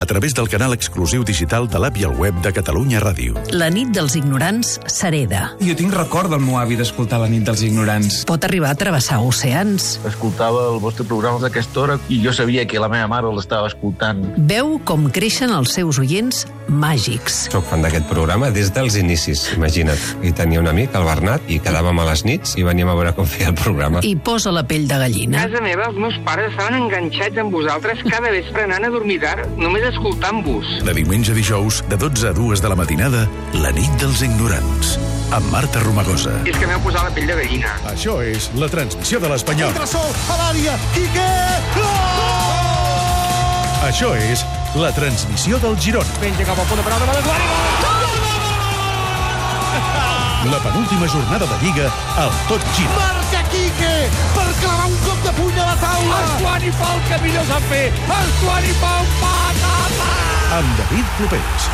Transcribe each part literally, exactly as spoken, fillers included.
través del canal exclusiu digital de l'app i el web de Catalunya Ràdio. La nit dels ignorants s'hereda. Jo tinc record del meu avi d'escoltar La nit dels ignorants. Pot arribar a travessar oceans. Escoltava el vostre programa d'aquesta hora i jo sabia que la meva mare l'estava escoltant. Veu com creixen els seus oients màgics. Soc fan d'aquest programa des dels inicis, imagina't. I tenia un amic, el Bernat, i quedàvem a les nits i veníem a veure com feia el programa. I posa la pell de gallina. A casa meva, els meus pares estaven enganxats amb vosaltres cada vespre anant a dormir tard, només escoltant-vos. De diumenge a dijous, de dotze a dues de la matinada, La nit dels ignorants, amb Marta Romagosa. És que m'heu posat la pell de gallina. Això és la transmissió de l'Espanyol. A l'àrea, Quique! Això és la transmissió del Girona. Penja cap al punt de penal de Balasguari. La penúltima jornada de Lliga al Tot Gira. Marca Quique per clavar un cop de puny a la taula. Estuani fa el que millor sap fer. Estuani fa un patata. Amb David Clopés.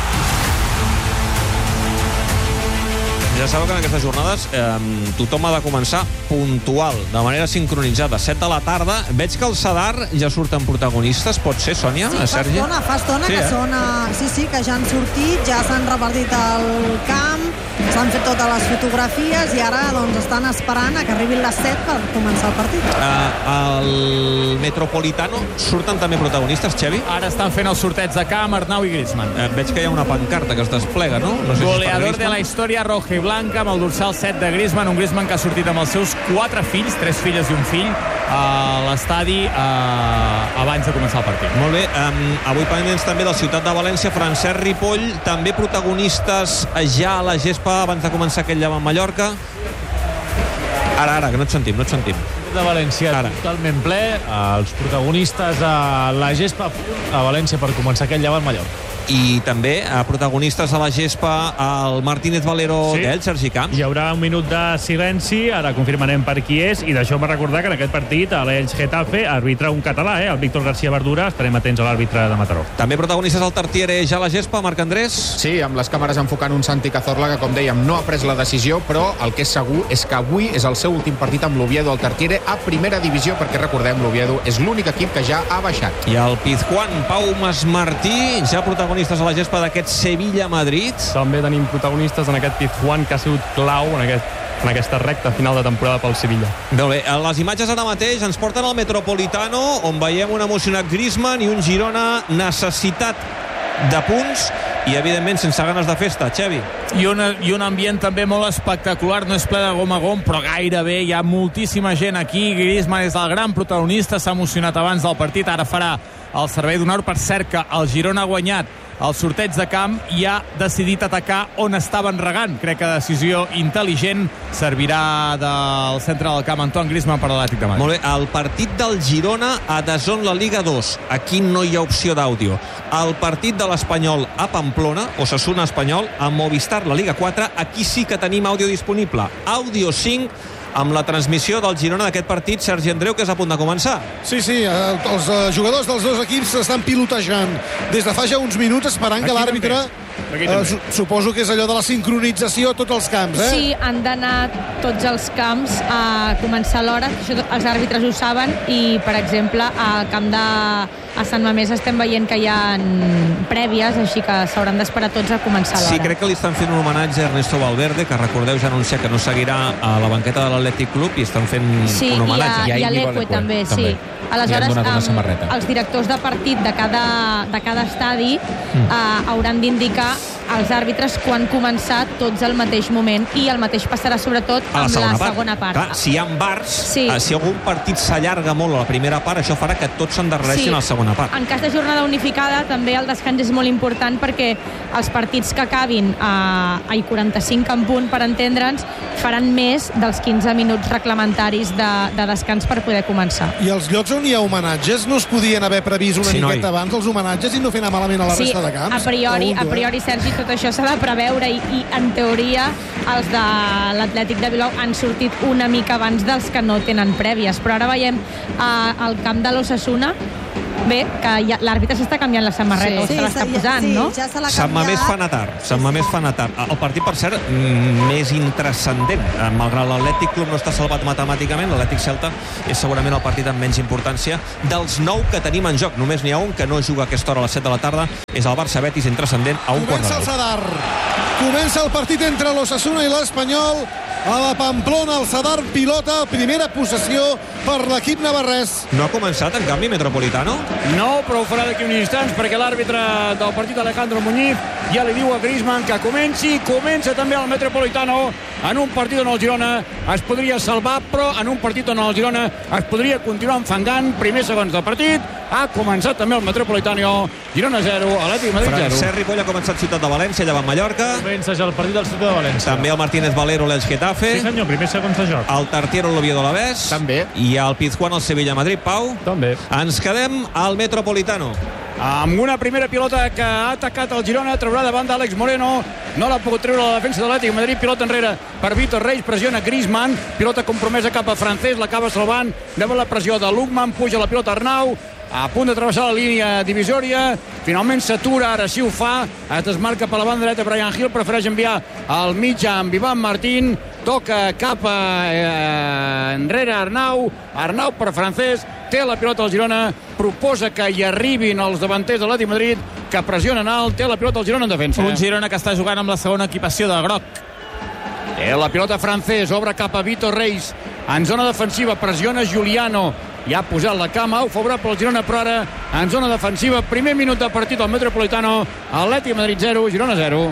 Ja sabeu que en aquestes jornades eh, tothom ha de començar puntual, de manera sincronitzada. set de la tarda. Veig que el Sadar ja surten protagonistes. Pot ser, Sònia? Sí, fa Sergi? estona, fa estona sí, que eh? són... A... Sí, sí, que ja han sortit, ja s'han repartit el camp, s'han fet totes les fotografies i ara doncs estan esperant a que arribin les set per començar el partit. Uh, al Metropolitano surten també protagonistes, Xevi? Ara estan fent el sorteig de camp Arnau i Griezmann. Uh, veig que hi ha una pancarta que es desplega, no? no sé Goleador si de la història roja i blanca, amb el dorsal set de Griezmann, un Griezmann que ha sortit amb els seus quatre fills, tres filles i un fill, a l'estadi eh, abans de començar el partit. Molt bé, um, avui pendents també del Ciutat de València, Francesc Ripoll, també protagonistes ja a la gespa abans de començar aquest llevant Mallorca. Ara, ara, que no et sentim, no et sentim. De València, ara. Totalment ple, els protagonistes a la gespa a València per començar aquest llevant Mallorca. I també a protagonistes a la gespa el Martínez Valero sí. d'ell, Sergi Camps. Hi haurà un minut de silenci, ara confirmarem per qui és, i deixeu-me recordar que en aquest partit a l'Elx Getafe arbitra un català, eh? el Víctor García Verdura. Estarem atents a l'àrbitre de Mataró. També protagonistes al Tartiere ja a la gespa, Marc Andrés. Sí, amb les càmeres enfocant un Santi Cazorla que, com dèiem, no ha pres la decisió, però el que és segur és que avui és el seu últim partit amb l'Oviedo al Tartiere a primera divisió, perquè recordem, l'Oviedo és l'únic equip que ja ha baixat. I el Pizjuán, Pau Masmartí, ja protagonistes a la gespa d'aquest Sevilla-Madrid. També tenim protagonistes en aquest Pizjuán que ha sigut clau en, aquest, en aquesta recta final de temporada pel Sevilla. Molt bé, les imatges ara mateix ens porten al Metropolitano, on veiem un emocionat Griezmann i un Girona necessitat de punts i, evidentment, sense ganes de festa. Xevi. I, una, I un ambient també molt espectacular, no és ple de gom a gom, però gairebé hi ha moltíssima gent aquí. Griezmann és el gran protagonista, s'ha emocionat abans del partit, ara farà el servei d'honor. Per cert que el Girona ha guanyat el sorteig de camp i ha decidit atacar on estaven regant. Crec que decisió intel·ligent. Servirà del centre del camp Antoine Griezmann per l'Atlètic de Madrid. Molt bé, el partit del Girona a D A Z N la Liga dos. Aquí no hi ha opció d'àudio. El partit de l'Espanyol a Pamplona, Osasuna Espanyol, a Movistar la Liga quatre, aquí sí que tenim àudio disponible. Àudio cinc, amb la transmissió del Girona d'aquest partit, Sergi Andreu, que és a punt de començar. Sí, sí, els jugadors dels dos equips estan pilotejant des de fa ja uns minuts, esperant que l'àrbitre... Eh, suposo que és allò de la sincronització a tots els camps, eh? Sí, han d'anar tots els camps a començar l'hora, això els àrbitres ho saben, i, per exemple, al camp de a Sant Mamés estem veient que hi ha prèvies, així que s'hauran d'esperar tots a començar l'hora. Sí, crec que li estan fent un homenatge a Ernesto Valverde, que recordeu ja anunciar que no seguirà a la banqueta de l'Atlètic Club, i estan fent sí, un homenatge. Sí, i a, a l'Eque també, també, sí. Aleshores, um, els directors de partit de cada, de cada estadi mm. uh, hauran d'indicar als àrbitres quan començar tots al mateix moment, i el mateix passarà sobretot amb la segona, la segona part. Clar, si hi ha bars, sí. eh, si algun partit s'allarga molt a la primera part, això farà que tots s'endarrereixin sí. a la segona part. En cas de jornada unificada, també el descans és molt important, perquè els partits que acabin a, a quaranta-cinc en punt, per entendre'ns, faran més dels quinze minuts reglamentaris de, de descans per poder començar. I els llocs on hi ha homenatges no es podien haver previst una sí, miqueta abans els homenatges i no fer anar malament a la sí, resta de camps? A priori, a priori, Sergi, tot això s'ha de preveure, i, i en teoria els de l'Atlètic de Bilbao han sortit una mica abans dels que no tenen prèvies, però ara veiem eh, el camp de l'Osasuna Bé, que ja, l'àrbitre s'està canviant la samarreta, sí, o se l'està sí, posant, sí, no? Ja se l'ha Sant Mamés canviat. fa anar tard, Sant Mamés fa anar tard. El partit, per cert, mm, més intrascendent. Eh, Malgrat l'Atlètic Club no està salvat matemàticament, l'Atlètic Celta és segurament el partit amb menys importància dels nou que tenim en joc. Només n'hi ha un que no juga a aquesta hora a les set de la tarda, és el Barça-Betis, intrascendent, a un quart de Comença el deu. Sadar. Comença el partit entre l'Osasuna i l'Espanyol. A la Pamplona, el Sadar pilota, primera possessió per l'equip navarrès. No ha començat, en canvi, Metropolitano? No, però ho farà d'aquí uns instants, perquè l'àrbitre del partit, Alejandro Muñiz, ja li diu a Griezmann que comenci. Comença també el Metropolitano en un partit on el Girona es podria salvar, però en un partit on el Girona es podria continuar enfangant. Primers segons del partit, ha començat també el Metropolitano. Girona zero, Atlètic Madrid zero. Francesc Ripoll ha començat Ciutat de València, llevant Mallorca. Comença ja el partit del Ciutat de València. També el Martínez Valero, l'Elx Getafe. Sí, senyor, primer segons de joc. El Tartiero, l'Oviedo, l'Alavés. També. I el Pizjuán, el Sevilla-Madrid. Pau? També. Ens quedem al Metropolitano. Amb una primera pilota que ha atacat el Girona, traurà davant d'Àlex Moreno, no l'ha pogut treure la defensa de l'Atlètic Madrid, pilota enrere per Vítor Reis, pressiona Griezmann, pilota compromesa cap a Francés, l'acaba salvant, davant la pressió de Lukman, puja la pilota Arnau, a punt de travessar la línia divisòria, finalment s'atura, ara sí ho fa, es desmarca per la banda dreta Brian Hill, prefereix enviar al mig amb Ivan Martín, toca cap a eh, enrere Arnau, Arnau per Francés, té la pilota al Girona, proposa que hi arribin els davanters de l'Atlètic Madrid, que pressionen alt, té la pilota al Girona en defensa. Un Girona que està jugant amb la segona equipació de groc. Té la pilota Francés, obre cap a Vítor Reis, en zona defensiva, pressiona Giuliano, ja ha posat la cama, ho favorable al Girona, però ara en zona defensiva, primer minut de partit al Metropolitano, Atlètic Madrid zero, Girona zero.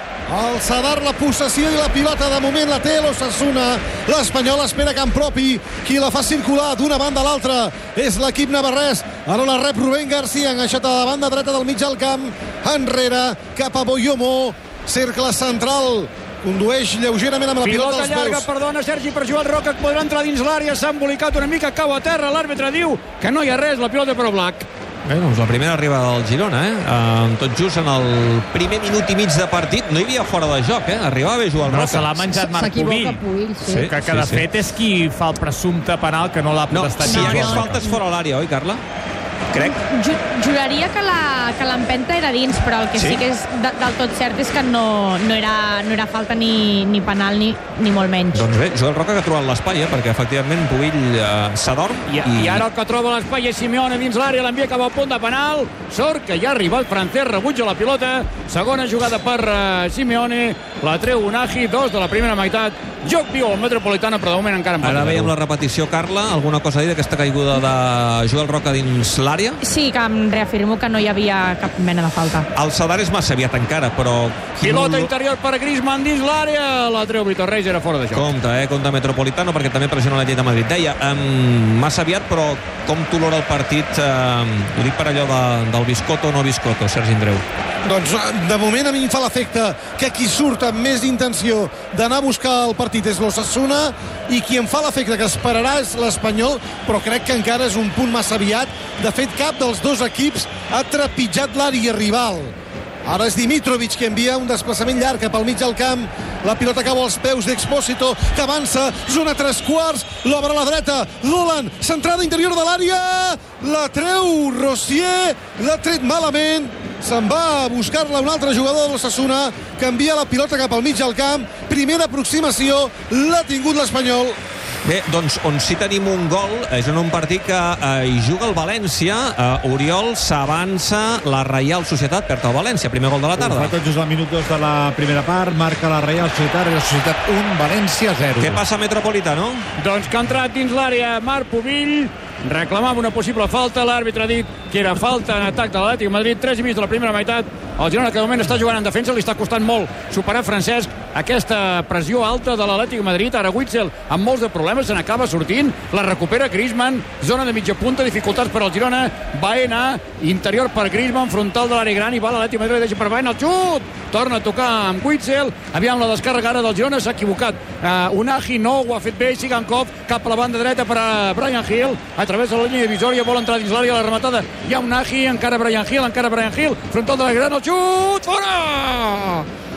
El Sadar, la possessió i la pilota de moment la té l'Osasuna. L'Espanyol espera camp propi. Qui la fa circular d'una banda a l'altra és l'equip navarrès. Ara la rep Rubén García, enganxat a la banda dreta del mig del camp. Enrere, cap a Boyomo. Cercle central. Condueix lleugerament amb la pilota, pilota als llarga, peus. perdona Sergi, per Joel Roca, que podrà entrar dins l'àrea, s'ha embolicat una mica, cau a terra, l'àrbitre diu que no hi ha res, la pilota per Oblak. Bé, doncs la primera arribada del Girona, eh? Uh, tot just en el primer minut i mig de partit no hi havia fora de joc, eh? Arribava bé Joel Roca. No, se l'ha menjat Marc Pubill, Pubill, sí. sí, que, que de sí, sí. fet és qui fa el presumpte penal que no l'ha No, protestat. si hi hagués no. faltes fora l'àrea, oi, Carla? Crec. Ju juraria que la- que l'empenta era dins, però el que sí, Sí? sí que és de, del tot cert és que no, no, era, no era falta ni, ni penal ni, ni molt menys. Doncs bé, Joel Roca que ha trobat l'espai, eh? Perquè efectivament Pubill eh, s'adorm. I, I ara el que troba l'espai és Simeone dins l'àrea, l'envia cap al punt de penal, sort que ja ha arribat Francés, rebutja la pilota, segona jugada per uh, Simeone, la treu Unagi, dos de la primera meitat, joc viu al Metropolitano, però de moment encara en Ara veiem la repetició, Carla. Alguna cosa a dir d'aquesta caiguda de Joel Roca dins l'àrea? Sí, que em reafirmo que no hi havia cap mena de falta. El Sadar és massa aviat encara, però... Pilota interior per Griezmann dins l'àrea, la treu Vítor Reis, era fora de joc. Compte, eh? Compte Metropolitano, perquè també pressiona l'Atlètic de Madrid. Deia, um, massa aviat, però com t'olora el partit? Um, ho dic per allò de, del Biscotto o no Biscotto, Sergi Andreu. Doncs de moment a mi em fa l'efecte que qui surt amb més intenció d'anar a buscar el partit és l'Osasuna i qui em fa l'efecte que esperarà és l'Espanyol, però crec que encara és un punt massa aviat. De fet, cap dels dos equips ha trepitjat l'àrea rival. Ara és Dimitrovic que envia un desplaçament llarg cap al mig del camp. La pilota cau als peus d'Expósito, que avança, zona tres quarts, l'obre a la dreta, Dolan, centrada interior de l'àrea, la treu Rossier, l'ha tret malament, se'n va a buscar-la un altre jugador de l'Osasuna, que envia la pilota cap al mig del camp, primera aproximació, l'ha tingut l'Espanyol. Bé, doncs on sí tenim un gol és en un partit que eh, hi juga el València. eh, Oriol, s'avança la Reial Societat, perd el València, primer gol de la tarda. Ho fa tot just al minut dos de la primera part, marca la Reial Societat, Reial Societat un, València zero. Què passa a Metropolitano? Doncs que ha entrat dins l'àrea Marc Pubill, reclamava una possible falta, l'àrbitre ha dit que era falta en atac de l'Atlètic de Madrid, tres i mig de la primera meitat, el Girona que de moment està jugant en defensa, li està costant molt superar Francesc, aquesta pressió alta de l'Atlètic de Madrid, ara Witzel amb molts de problemes, se n'acaba sortint, la recupera Griezmann, zona de mitja punta, dificultats per al Girona, Baena, interior per Griezmann, frontal de l'àrea gran, i va l'Atlètic de Madrid, deixa per Baena, el xut, torna a tocar amb Witzel, aviam la descàrrega ara del Girona, s'ha equivocat, uh, Unagi no ho ha fet bé, Sigankov cap a la banda dreta per a Brian Hill, a través de la línia divisòria, vol entrar dins l'àrea, la rematada, hi ha Unagi, encara Brian Hill, encara Brian Hill, frontal de la gran, el xut, fora!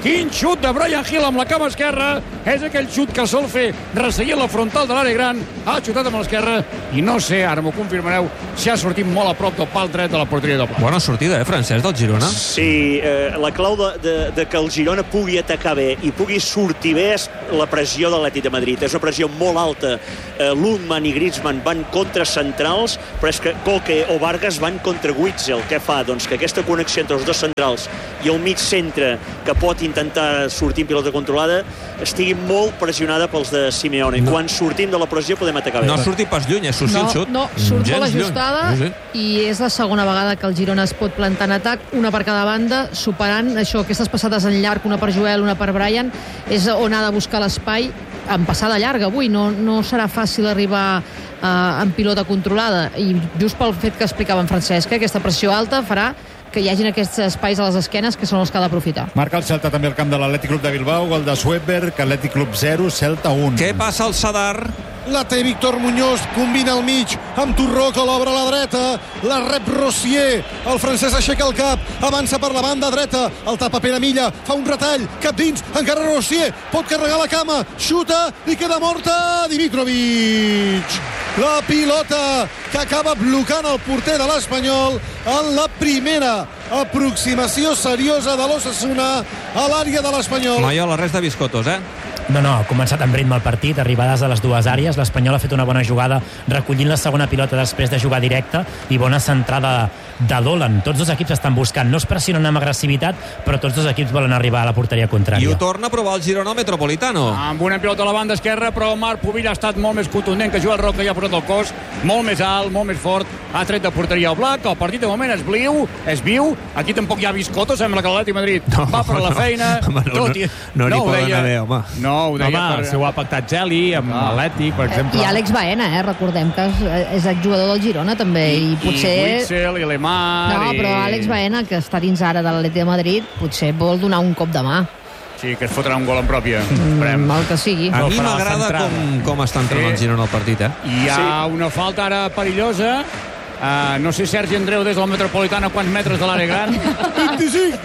Quin xut de Brian Hill amb la cama esquerra. És aquell xut que sol fer resseguir la frontal de l'àrea gran. Ha xutat amb l'esquerra i no sé, ara m'ho confirmareu, si ha sortit molt a prop del pal dret de la porteria del Pla. Bona sortida, eh, Francesc, del Girona? Sí, eh, la clau de, de, de que el Girona pugui atacar bé i pugui sortir bé és la pressió de l'Atlètic de Madrid. És una pressió molt alta. Eh, Lundman i Griezmann van contra centrals, però és que Koke o Vargas van contra Witzel. Què fa? Doncs que aquesta connexió entre els dos centrals i el mig centre, que pot intentar sortir en pilota controlada, estigui molt pressionada pels de Simeone. No. Quan sortim de la pressió podem atacar bé. No ha sortit pas lluny, és suci no, el xut. No, surt Gens molt ajustada lluny. i és la segona vegada que el Girona es pot plantar en atac, una per cada banda, superant això, aquestes passades en llarg, una per Joel, una per Brian, és on ha de buscar l'espai en passada llarga avui. No, no serà fàcil arribar eh, en pilota controlada, i just pel fet que explicava en Francesc, eh, aquesta pressió alta farà que hi hagin aquests espais a les esquenes que són els que ha d'aprofitar. Marca el Celta també el camp de l'Atlètic Club de Bilbao, gol de Sweberg, Atlètic Club zero, Celta un. Què passa al Sadar? La té Víctor Muñoz, combina al mig amb Torró, que l'obre a la dreta, la rep Rossier, el francès aixeca el cap, avança per la banda dreta, el tapa Pere Milla, fa un retall, cap dins, encara Rossier, pot carregar la cama, xuta i queda morta Dimitrovic. La pilota que acaba blocant el porter de l'Espanyol en la primera aproximació seriosa de l'Osasuna a l'àrea de l'Espanyol. Maiola, res de biscotos, eh? No, no, ha començat amb ritme el partit, arribades a les dues àrees. L'Espanyol ha fet una bona jugada recollint la segona pilota després de jugar directe i bona centrada de Dolan. Tots dos equips estan buscant, no es pressionen amb agressivitat, però tots dos equips volen arribar a la porteria contrària. I ho torna a provar el Girona al Metropolitano. Amb una pilota a la banda esquerra, però Marc Pubill ha estat molt més contundent que Joel Roca, i ha posat el cos molt més alt, molt més fort, ha tret de porteria al Black. El partit de moment és viu, és viu. Aquí tampoc hi ha biscoto, sembla que l'Atlètic Madrid no, va per la feina. No, no, tot i... no, no, no no n'hi poden haver, home. No, ho deia home, per... si ho ha pactat Geli amb ah. l'Atlètic, per exemple. I Àlex Baena, eh? Recordem que és, és exjugador del Girona també, i, i potser... I Witzel, i Lemar... No, i... però Àlex Baena, que està dins ara de l'Atlètic de Madrid, potser vol donar un cop de mà. Sí, que es fotrà un gol en pròpia. Mm, el que sigui. A mi m'agrada com, com està entrant el Girona al partit, eh? Hi ha sí. una falta ara perillosa. Uh, no sé, Sergi Andreu, des de la Metropolitana, quants metres de l'àrea gran? vint-i-cinc!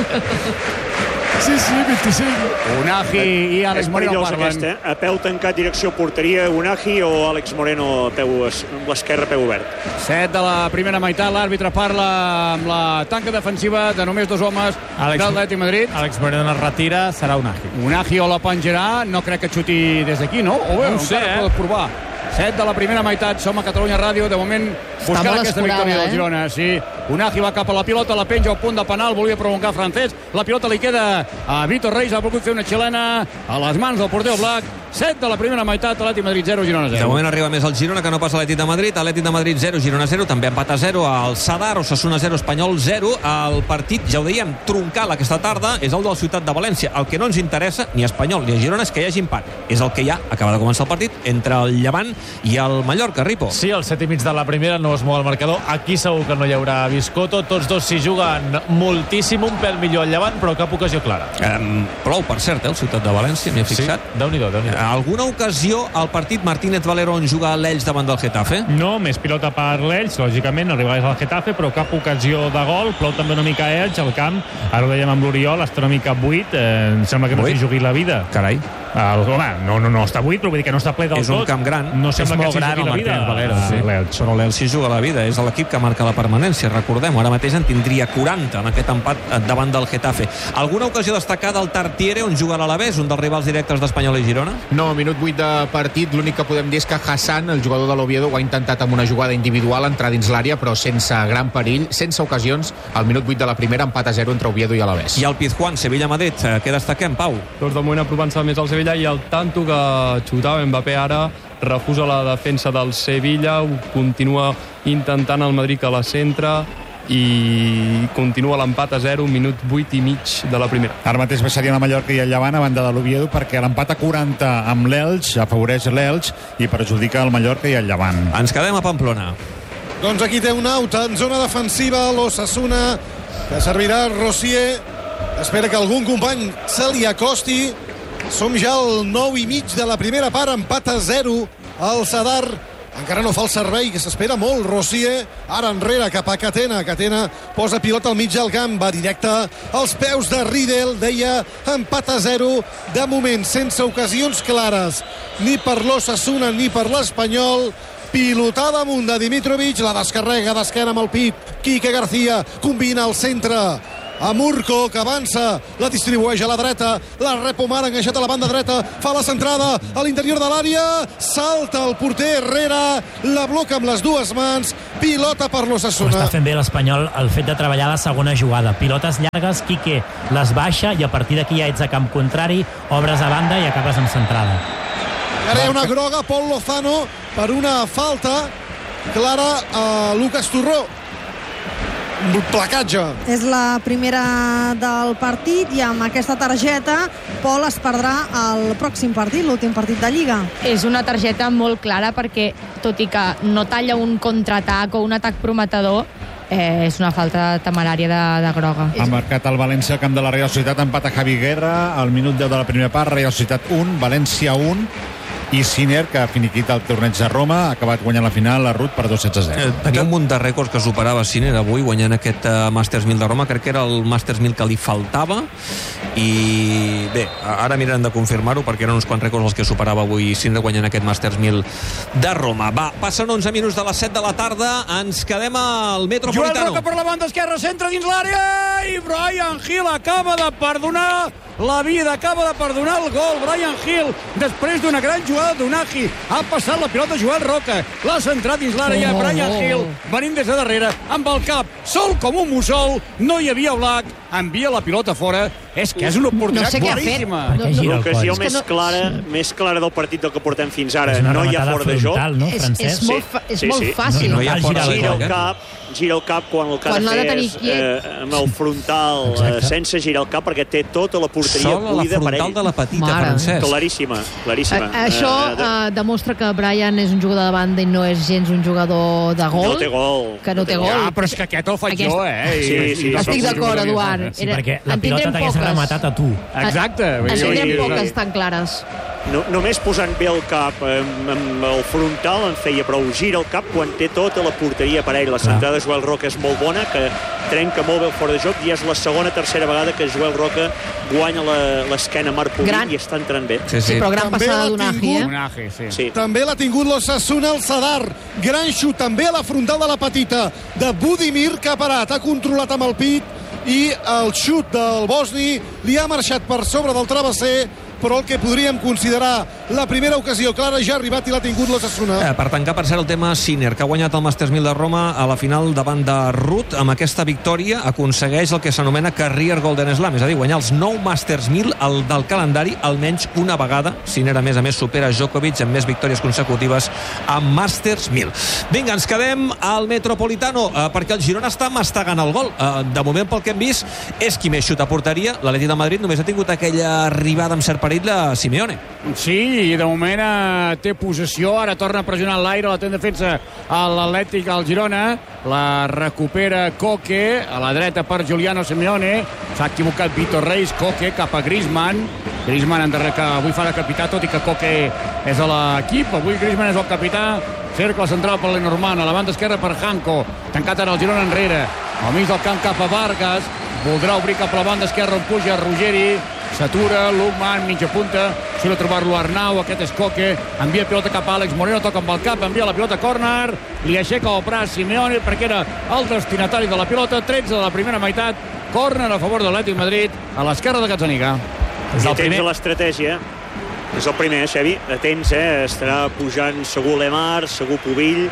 Sí, sí, vint-i-cinc. Unagi i Àlex Moreno parlen. Aquesta, eh? A peu tancat, direcció porteria, Unagi o Àlex Moreno a peu, amb l'esquerra, peu obert. set de la primera meitat, l'àrbitre parla amb la tanca defensiva de només dos homes de l'Atlètic Madrid. Àlex Moreno es retira, serà Unagi. Unagi o la penjarà, no crec que xuti des d'aquí, no? O bé, no ho sé, eh? Pot provar. set de la primera meitat, som a Catalunya Ràdio, de moment buscant aquesta victòria del Girona. Sí, Unagi va cap a la pilota, la penja al punt de penal, volia provocar Francesc, la pilota li queda a Víctor Reis, ha volgut fer una xilena a les mans del porter Black. set de la primera meitat, Atlètic Madrid zero, Girona zero. De moment arriba més el Girona que no passa l'Atlètic de Madrid. Atlètic de Madrid zero, Girona zero, també empat a zero al Sadar, Osasuna zero, Espanyol zero. El partit, ja ho dèiem, troncal aquesta tarda, és el de la ciutat de València. El que no ens interessa, ni a Espanyol ni a Girona, és que hi hagi empat. És el que hi ha, acaba de començar el partit, entre el Llevant i el Mallorca, Ripo. Sí, el set i mig de la primera no es mou el marcador. Aquí segur que no hi haurà biscoto. Tots dos s'hi juguen moltíssim, un pèl millor al Llevant, però cap ocasió clara. Um, plou, per cert, eh, el ciutat de València, m'hi he fixat. Sí, Déu-n'hi-do, Déu-n'hi-do. Alguna ocasió al partit Martínez Valero on juga l'Elx davant del Getafe? No, més pilota per l'Elx, lògicament, arribaràs al Getafe, però cap ocasió de gol. Plou també una mica Elx, al camp. Ara ho dèiem amb l'Oriol, està una mica buit. Eh, em sembla que no s'hi jugui la vida. Carai. El, home, no, no, no està buit, però vull dir que no està ple del tot. És un camp gran. No sembla és que molt gran el Martínez Valero. Ah, sí. Però l'Elx s'hi juga la vida. És l'equip que marca la permanència, recordem. Ara mateix en tindria quaranta en aquest empat davant del Getafe. Alguna ocasió destacada al Tartiere, on juga l'Alavés, un dels rivals directes d'Espanyol i Girona? No, minut vuit de partit. L'únic que podem dir és que Hassan, el jugador de l'Oviedo, ho ha intentat amb una jugada individual entrar dins l'àrea, però sense gran perill, sense ocasions. Al minut vuit de la primera, empat a zero entre Oviedo i Alavés. I el Pizjuán, Sevilla-Madrid, què destaquem, Pau? Doncs de moment apropant-se més al Sevilla, i el tanto que xutava Mbappé ara refusa la defensa del Sevilla, ho continua intentant el Madrid a la centre i continua l'empat a zero, minut vuit i mig de la primera. Ara mateix baixarien a Mallorca i el Llevant a banda de l'Oviedo, perquè l'empat a quaranta amb l'Elx afavoreix l'Elx i perjudica el Mallorca i el Llevant. Ens quedem a Pamplona. Doncs aquí té un out en zona defensiva l'Osasuna, que servirà Rossier. Espera que algun company se li acosti. Som ja al nou i mig de la primera part, empat a zero al Sadar encara no fa el servei, que s'espera molt. Rossier, ara enrere, cap a Catena. Catena posa pilota al mig del camp, va directe als peus de Riedel. Deia empat a zero, de moment sense ocasions clares, ni per l'Osasuna ni per l'Espanyol. Pilotada amunt de Dimitrovic, la descarrega d'esquena amb el pit. Quique García combina al centre a Murko, que avança, la distribueix a la dreta, la rep Omar, enganxat a la banda dreta, fa la centrada a l'interior de l'àrea, salta el porter Herrera, la bloca amb les dues mans, pilota per l'Osasuna. Està fent bé l'Espanyol el fet de treballar la segona jugada. Pilotes llargues, Quique les baixa i a partir d'aquí ja ets a camp contrari, obres a banda i acabes amb centrada. Ara hi ha una groga, Pol Lozano, per una falta clara a Lucas Turró. Placatge. És la primera del partit i amb aquesta targeta Pol es perdrà el pròxim partit, l'últim partit de Lliga. És una targeta molt clara perquè, tot i que no talla un contraatac o un atac prometedor, eh, és una falta temerària de, de groga. Ha marcat el València al camp de la Real Societat, empat a Javi Guerra al minut deu de la primera part, Real Societat un, València un, i Sinner, que finiquita el torneig de Roma, ha acabat guanyant la final a Ruth per dos sets a zero. Eh, tenia un munt de rècords que superava Sinner avui guanyant aquest uh, Masters mil de Roma. Crec que era el Masters mil que li faltava i bé, ara mirarem de confirmar-ho perquè eren uns quants rècords els que superava avui Sinner guanyant aquest Masters mil de Roma. Va, passen onze minuts de les set de la tarda, ens quedem al Metropolitano. Joel Roca per la banda esquerra, centre dins l'àrea i Bryan Gil acaba de perdonar la vida, acaba de perdonar el gol. Bryan Gil, després d'una gran jugada d'Unagi, ha passat la pilota Joel Roca, l'ha centrat dins l'àrea. Oh, Bryan Gil, venint des de darrere, amb el cap sol com un mussol, no hi havia Black, envia la pilota fora. És que és una oportunitat no sé boníssima. L'ocasió més clara, més clara del partit del que portem fins ara. No hi ha fora de joc. No, és, és sí. molt, fa, és sí, molt sí. fàcil. No, no hi ha fora de gira joc, el eh? cap, gira el cap quan el que Quan ha l'ha de de fer tenir és quiet. eh, amb el frontal, eh, sense girar el cap, perquè té tota la porteria Sol a la buida per frontal ell. de la petita, Mare. Francesc. Claríssima, claríssima. A, això Eh, de- uh, demostra que Bryan és un jugador de banda i no és gens un jugador de gol. No té gol. Que no té gol. Ah, però és que aquest el faig Aquest- jo, eh? I, Sí, sí, i- Estic d'acord, Eduard. Sí, Era- perquè la en pilota tindrem t'hagués poques. rematat a tu. Exacte. En Vull dir, tindrem sí, poques sí. tan clares. No, només posant bé el cap amb, amb el frontal en feia prou. Gira el cap quan té tota la porteria per ell. La centrada de Joel Roca és molt bona, que trenca molt bé el fora de joc, i és la segona, tercera vegada que Joel Roca guanya la- l'esquena a Marc Pubill Gran. i està entrant bé. Sí, sí. Sí, però gran També passada l'ha d'Unagi, tingut. eh? Unagi, sí. Sí. També l'ha tingut l'Osasuna al Sadar. Gran xut també a la frontal de la petita de Budimir, que ha parat, ha controlat amb el pit, i el xut del bosni li ha marxat per sobre del travesser, però el que podríem considerar la primera ocasió clara ja ha arribat i l'ha tingut l'Osasuna. Eh, per tancar, per cert, el tema Sinner, que ha guanyat el Masters mil de Roma a la final davant de Ruth. Amb aquesta victòria aconsegueix el que s'anomena Career Golden Slam, és a dir, guanyar els nou Masters mil el del calendari almenys una vegada. Sinner, a més a més, supera Djokovic amb més victòries consecutives amb Masters mil. Vinga, ens quedem al Metropolitano, eh, perquè el Girona està mastegant el gol. Eh, de moment, pel que hem vist, és qui més xuta a porteria. L'Atlètic de Madrid només ha tingut aquella arribada amb cert perill de Simeone. Sí, i de moment eh, té possessió, ara torna a pressionar l'aire, la té en defensa a l'Atlètic, al Girona, la recupera Koke, a la dreta per Giuliano Simeone, s'ha equivocat Vitor Reis, Koke cap a Griezmann, Griezmann endarrere, que avui fa de capità, tot i que Koke és a l'equip, avui Griezmann és el capità, cercle central per Lenormand, a la banda esquerra per Janko, tancat ara el Girona enrere, al mig del camp cap a Vargas, voldrà obrir cap a la banda esquerra on puja Ruggeri, s'atura, Lukman, mitja punta, surt a trobar-lo Arnau, aquest és Koke, envia pilota cap a Àlex Moreno, toca amb el cap, envia la pilota a còrner, li aixeca el braç Simeone perquè era el destinatari de la pilota, tretze de la primera meitat, còrner a favor de l'Atlètic Madrid, a l'esquerra de Gazzaniga. És el primer. L'estratègia. És el primer, Xavi, atents, eh? Estarà pujant segur Lemar, segur Pubill,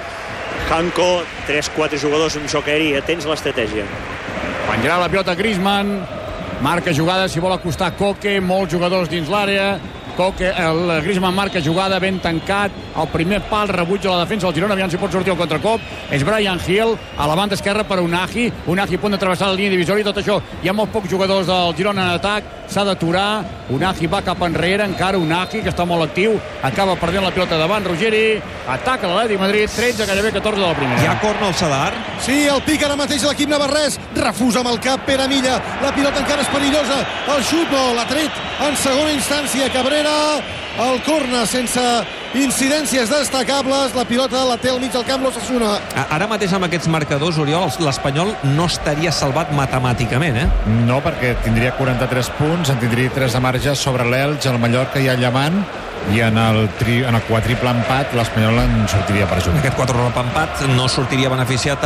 Janko, tres quatre jugadors amb joc aeri, atents a l'estratègia. Penjarà la pilota Griezmann, marca jugada, si vol acostar Koke, molts jugadors dins l'àrea, Koke, el Griezmann marca jugada, ben tancat, el primer pal rebutja la defensa del Girona, aviam si pot sortir el contracop, és Bryan Gil, a la banda esquerra per Unagi, Unagi a punt de travessar la línia divisòria, i tot això, hi ha molt pocs jugadors del Girona en atac, s'ha d'aturar, Unagi va cap enrere, encara Unagi, que està molt actiu, acaba perdent la pilota davant, Ruggeri, ataca l'Atlètic Madrid, tretze, gairebé catorze de la primera. Ja corna el Sadar. Sí, el pica ara mateix l'equip navarrès, refusa amb el cap Pere Milla, la pilota encara és perillosa, el xut no, l'ha tret en segona instància Cabrera, el corna sense incidències destacables, la pilota la té al mig del camp l'Osasuna. Ara mateix amb aquests marcadors, Oriol, l'Espanyol no estaria salvat matemàticament, eh? No, perquè tindria quaranta-tres punts, en tindria tres de marge sobre l'Elx, el Mallorca i el Llevant, i en el, tri, en el quadriple empat l'Espanyol en sortiria perjudicat. Aquest quadriple empat no sortiria beneficiat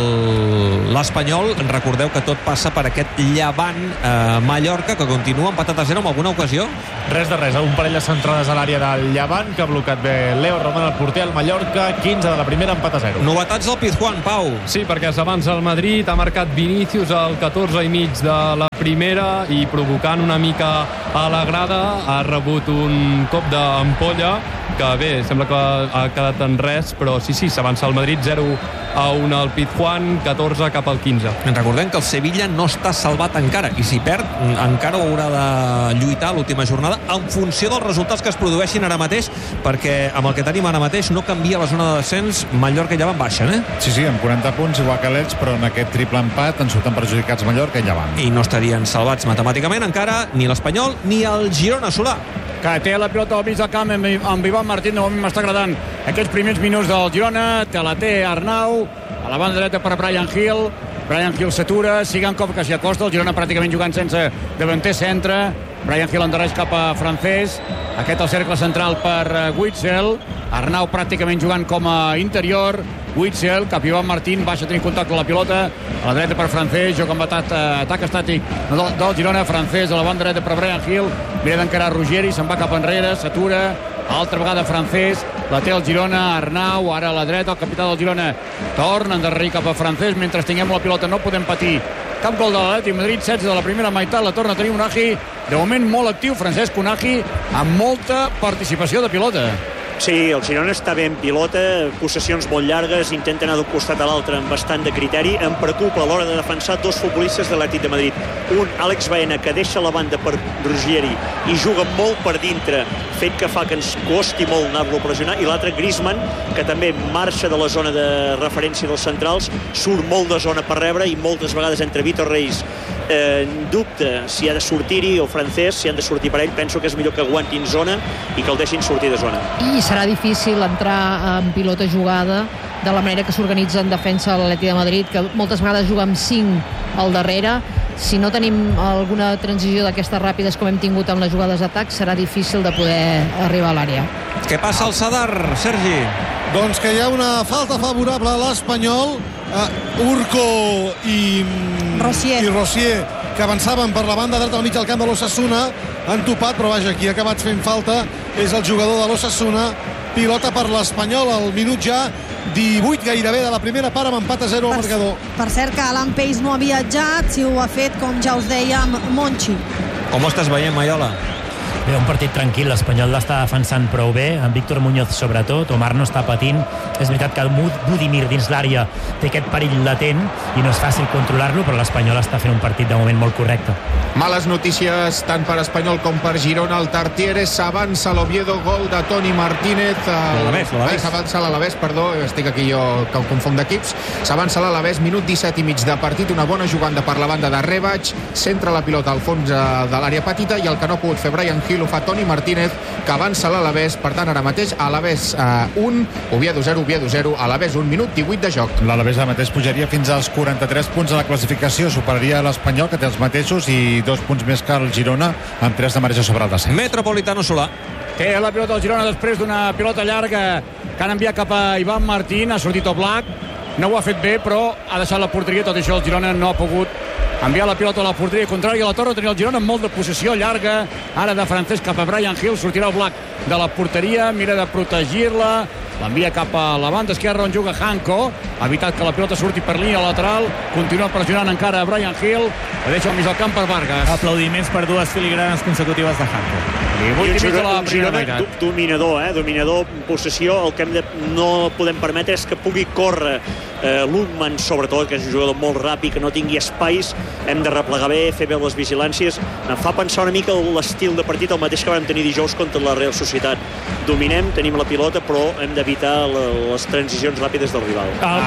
l'Espanyol. Recordeu que tot passa per aquest Llevant eh, Mallorca, que continua empatat a zero en alguna ocasió. Res de res, un parell de centrades a l'àrea del Llevant, que ha blocat bé Leo Roman, el porter al Mallorca, quinze de la primera, empat a zero. Novetats del Pizjuán, Pau. Sí, perquè s'avança el Madrid, ha marcat Vinícius al catorze i mig de la primera i provocant una mica a la grada, ha rebut un cop d'ampolla que bé, sembla que ha quedat en res, però sí, sí, s'avança el Madrid zero a un al Pizjuán, catorze cap al quinze. Recordem que el Sevilla no està salvat encara, i si perd encara ho haurà de lluitar l'última jornada en funció dels resultats que es produeixin ara mateix, perquè amb el que tenim ara mateix no canvia la zona de descens. Mallorca i Llevant baixen, eh? Sí, sí, amb quaranta punts, igual que l'Elx, però en aquest triple empat en surten perjudicats Mallorca i Llevant. I no estarien salvats matemàticament encara ni l'Espanyol ni el Girona, Solà, que té la pilota al mig del camp amb, amb Ivan Martín. De moment m'està agradant aquests primers minuts del Girona. Te la té Arnau a la banda dreta per Brian Hill. Brian Hill s'atura, Sigankov que s'hi acosta, el Girona pràcticament jugant sense davanter centre. Brian Hill endarreix cap a Francés, aquest al cercle central per Witzel. Arnau pràcticament jugant com a interior. Witzel, cap Ivan Martín, baixa a tenir contacte amb la pilota, a la dreta per Francés, joc amb atac, atac estàtic del, del Girona. Francés a la banda dreta per Brian Hill, mira d'encarar Ruggeri, se'n va cap enrere, s'atura, altra vegada Francés, la té el Girona, Arnau, ara a la dreta, el capità del Girona torna a endarrerir cap a Francés. Mentre tinguem la pilota no podem patir cap gol de l'Atlètic Madrid. Setze de la primera meitat, la torna a tenir Unai, de moment molt actiu Francesc Unai, amb molta participació de pilota. Sí, el Girona està bé en pilota, possessions molt llargues, intenta anar d'un costat a l'altre amb bastant de criteri. Em preocupa a l'hora de defensar dos futbolistes de l'Atlètic de Madrid. Un, Àlex Baena, que deixa la banda per Ruggeri i juga molt per dintre, fet que fa que ens costi molt anar-lo a pressionar, i l'altre, Griezmann, que també marxa de la zona de referència dels centrals, surt molt de zona per rebre i moltes vegades entre Vitor Reis eh, dubta si ha de sortir-hi o Francés, si han de sortir per ell. Penso que és millor que aguantin zona i que el deixin sortir de zona. I serà difícil entrar en pilota jugada de la manera que s'organitza en defensa l'Atlètic de Madrid, que moltes vegades juga amb cinc al darrere. Si no tenim alguna transició d'aquestes ràpides com hem tingut en les jugades d'atac, serà difícil de poder arribar a l'àrea. Què passa al Sadar, Sergi? Doncs que hi ha una falta favorable a l'Espanyol. uh, Urco i Rossier. i Rossier, que avançaven per la banda dreta al mig del camp de l'Osasuna, han topat, però vaja, qui ha acabat fent falta és el jugador de l'Osasuna. Pilota per l'Espanyol al minut ja divuit gairebé de la primera part, amb empat a zero al marcador. Per cert que Alan Pace no ha viatjat, si ho ha fet, com ja us dèiem, Monchi. Com ho estàs veient, Maiola? Bé, un partit tranquil, l'Espanyol l'està defensant prou bé, amb Víctor Muñoz sobretot. Omar no està patint. És veritat que el Budimir dins l'àrea té aquest perill latent i no és fàcil controlar-lo, però l'Espanyol està fent un partit de moment molt correcte. Males notícies tant per Espanyol com per Girona. El Tartieres s'avança a l'Oviedo, gol de Toni Martínez. L'Alavés, l'Alavés. S'avança l'Alavés, perdó, estic aquí jo que ho confon d'equips. S'avança l'Alavés, minut disset i mig de partit, una bona jugada per la banda de Rebaig, centra la pilota al fons de l'àrea petita, i el que no ha pogut fer Brian Hill ho fa Toni Martínez, que avança l'Alavés. Per tant, ara mateix Alavés eh, un, Oviedo zero, Oviedo zero, Alavés un, minut divuit de joc. L'Alavés ara mateix pujaria fins als quaranta-tres punts de la classificació, superaria l'Espanyol, que té els mateixos, i dos punts més que el Girona, amb tres de marge sobre el descens. Metropolitano Solà. Té la pilota del Girona després d'una pilota llarga que han enviat cap a Ivan Martín. Ha sortit Oblak, no ho ha fet bé, però ha deixat la porteria. Tot això el Girona no ha pogut enviar la pilota a la porteria contrària. La torna a tenir el Girona amb molt de possessió llarga, ara de Francesc cap a Brian Hill. Sortirà Oblak de la porteria, mira de protegir-la, l'envia cap a la banda esquerra on juga Hanco, ha evitat que la pilota surti per línia lateral, continua pressionant encara Brian Hill, la deixa al mig del camp per Vargas. Aplaudiments per dues filigranes consecutives de Hanco. I un Girona, un Girona dominador, eh? dominador, possessió. El que hem de, no podem permetre és que pugui córrer eh, Lundman, sobretot, que és un jugador molt ràpid, que no tingui espais. Hem de replegar bé, fer bé les vigilàncies. Em fa pensar una mica l'estil de partit, el mateix que vam tenir dijous contra la Real Societat. Dominem, tenim la pilota, però hem d'evitar les transicions ràpides del rival. El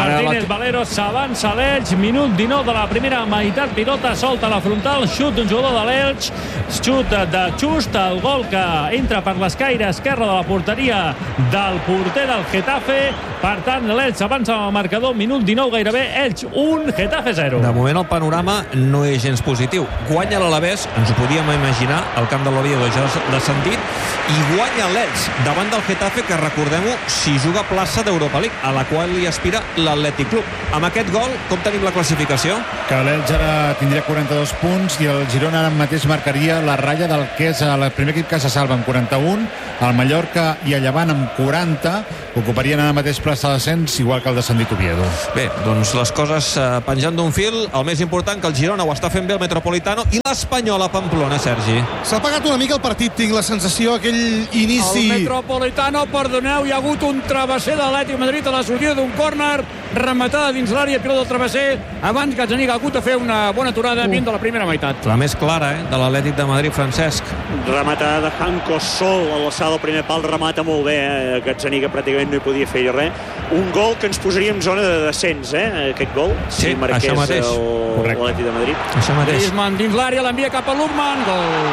Martínez Valero s'avança l'Elx, minut dinou de la primera meitat, pilota solta a la frontal, xut d'un jugador de l'Elx, xut de Just, el gol que entra per l'escaire esquerra de la porteria del porter del Getafe. Per tant, l'Elx avança amb el marcador, minut dinou gairebé, Elx un, Getafe zero. De moment el panorama no és gens positiu. Guanya l'Alavés, ens ho podíem imaginar, el camp de l'Oviedo ja l'ha sentit, i guanya l'Elx davant del Getafe, que recordem-ho, si juga plaça d'Europa League, a la qual li aspira l'Atlètic Club. Amb aquest gol, com tenim la classificació? Que l'Elx ara tindria quaranta-dos punts i el Girona ara mateix marcaria la ratlla del que és el primer equip que se salva amb quaranta-un, el Mallorca i el Llevant amb quaranta, ocuparien ara mateix plaça de descens, igual que el descendit Oviedo. Bé, doncs les coses eh, penjant d'un fil, el més important que el Girona ho està fent bé el Metropolitano i l'Espanyol a Pamplona, Sergi. S'ha apagat una mica el partit, tinc la sensació, aquell inici... El Metropolitano, perdoneu, hi ha hagut un travesser de l'Atlètic Madrid a la sortida d'un córner, rematada dins l'àrea, pilot del travesser, abans que Gazzaniga ha hagut de fer una bona aturada vint de la primera meitat. La més clara, eh, de l'Atlètic de Madrid, Francesc. Rematada de Hanco Sol a l'alçada del primer pal, remata molt bé, eh? Gazzaniga pràcticament no hi podia fer res. Un gol que ens posaria en zona de descens, eh, aquest gol. Sí, si marqués això mateix. l'Atlètic de Madrid. Això mateix. Griezmann dins l'àrea, l'envia cap a Lukman,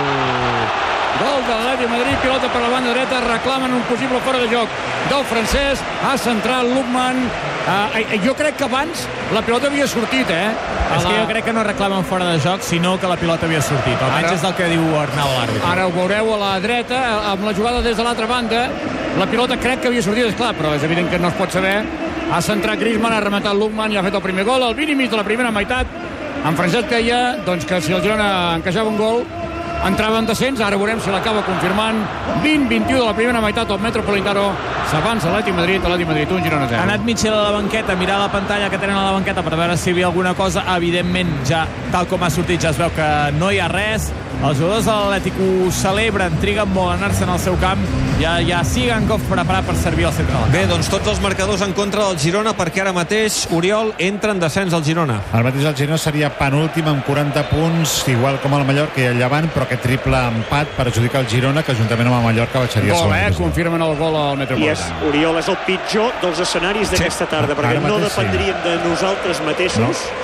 gol. Gol de l'Atlètic de Madrid, pilota per la banda dreta, reclamen un possible fora de joc del francès, ha centrat Lukman. Uh, jo crec que abans la pilota havia sortit, eh? És que jo crec que no reclamen fora de joc, sinó que la pilota havia sortit. Almenys és el que diu Arnau, l'àrbitre. Ara ho veureu a la dreta, amb la jugada des de l'altra banda. La pilota crec que havia sortit, esclar, però és evident que no es pot saber. Ha centrat Griezmann, ha rematat Lukman i ha fet el primer gol. Al vint i mig de la primera meitat, en Francesc deia doncs, que si el Girona encaixava un gol entrava en descens, ara veurem si l'acaba confirmant. Vint vint i u de la primera meitat, el Metropolitano s'avança l'Atlètic Madrid, l'Atlètic Madrid un, Girona zero. Ha anat Mitchell a la banqueta, mirar la pantalla que tenen a la banqueta per veure si hi havia alguna cosa. Evidentment, ja tal com ha sortit, ja es veu que no hi ha res. Els jugadors de l'Atlètic ho celebren, triguen molt a anar-se'n al seu camp. Ja, ja Sigankov preparat per servir al centre. Bé, doncs tots els marcadors en contra del Girona, perquè ara mateix, Oriol, entra en descens al Girona. El mateix el Girona seria penúltim amb quaranta punts, igual com el Mallorca i el Llevant, però aquest triple empat perjudica el Girona, que juntament amb el Mallorca baixaria gol, eh? Confirmen el gol al Metropolitano. I és, Oriol, és el pitjor dels escenaris d'aquesta sí. tarda, perquè no dependríem sí. de nosaltres mateixos no.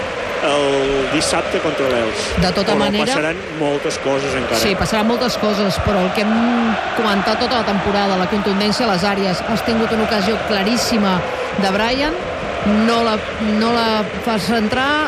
el dissabte contra l'Elx. De tota però manera... passaran moltes coses encara. Sí, passaran moltes coses, però el que hem comentat tota la temporada, la contundència a les àrees, has tingut una ocasió claríssima de Brian, no la, no la fas centrar,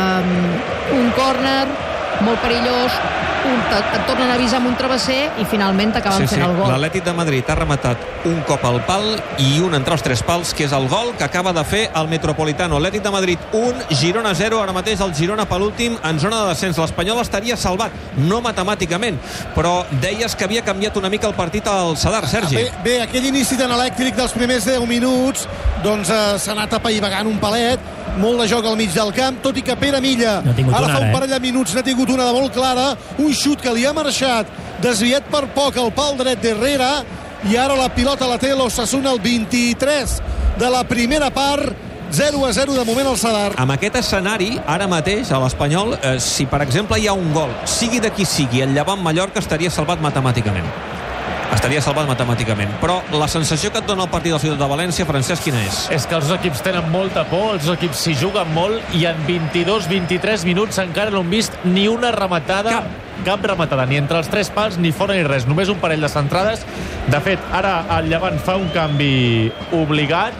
um, un córner molt perillós, un, et tornen a avisar amb un travesser i finalment t'acaben sí, fent sí. el gol. L'Atlètic de Madrid ha rematat un cop al pal i un entre els tres pals, que és el gol que acaba de fer el Metropolitano. Atlètic de Madrid un, Girona zero. Ara mateix el Girona per l'últim en zona de descens. L'Espanyol estaria salvat, no matemàticament, però deies que havia canviat una mica el partit al Sadar, Sergi. Bé, bé aquell inici tan elèctric dels primers deu minuts doncs eh, s'ha anat apaivagant un palet, molt de joc al mig del camp, tot i que Pere Milla no ara una, fa un eh? parell de minuts n'ha tingut una de molt clara, un xut que li ha marxat desviat per poc al pal dret d'Herrera, i ara la pilota la té l'Osasuna al vint-i-tres de la primera part, zero a zero de moment al Sadar. Amb aquest escenari, ara mateix, a l'Espanyol, eh, si per exemple hi ha un gol, sigui de qui sigui, el Llevant Mallorca estaria salvat matemàticament. Estaria salvat matemàticament. Però la sensació que et dona el partit del Ciutat de València, Francesc, quina és? És que els dos equips tenen molta por, els dos equips s'hi juguen molt i en vint-i-dos vint-i-tres minuts encara no hem vist ni una rematada, cap, cap rematada, ni entre els tres pals, ni fora ni res, només un parell de centrades. De fet, ara el Llevant fa un canvi obligat,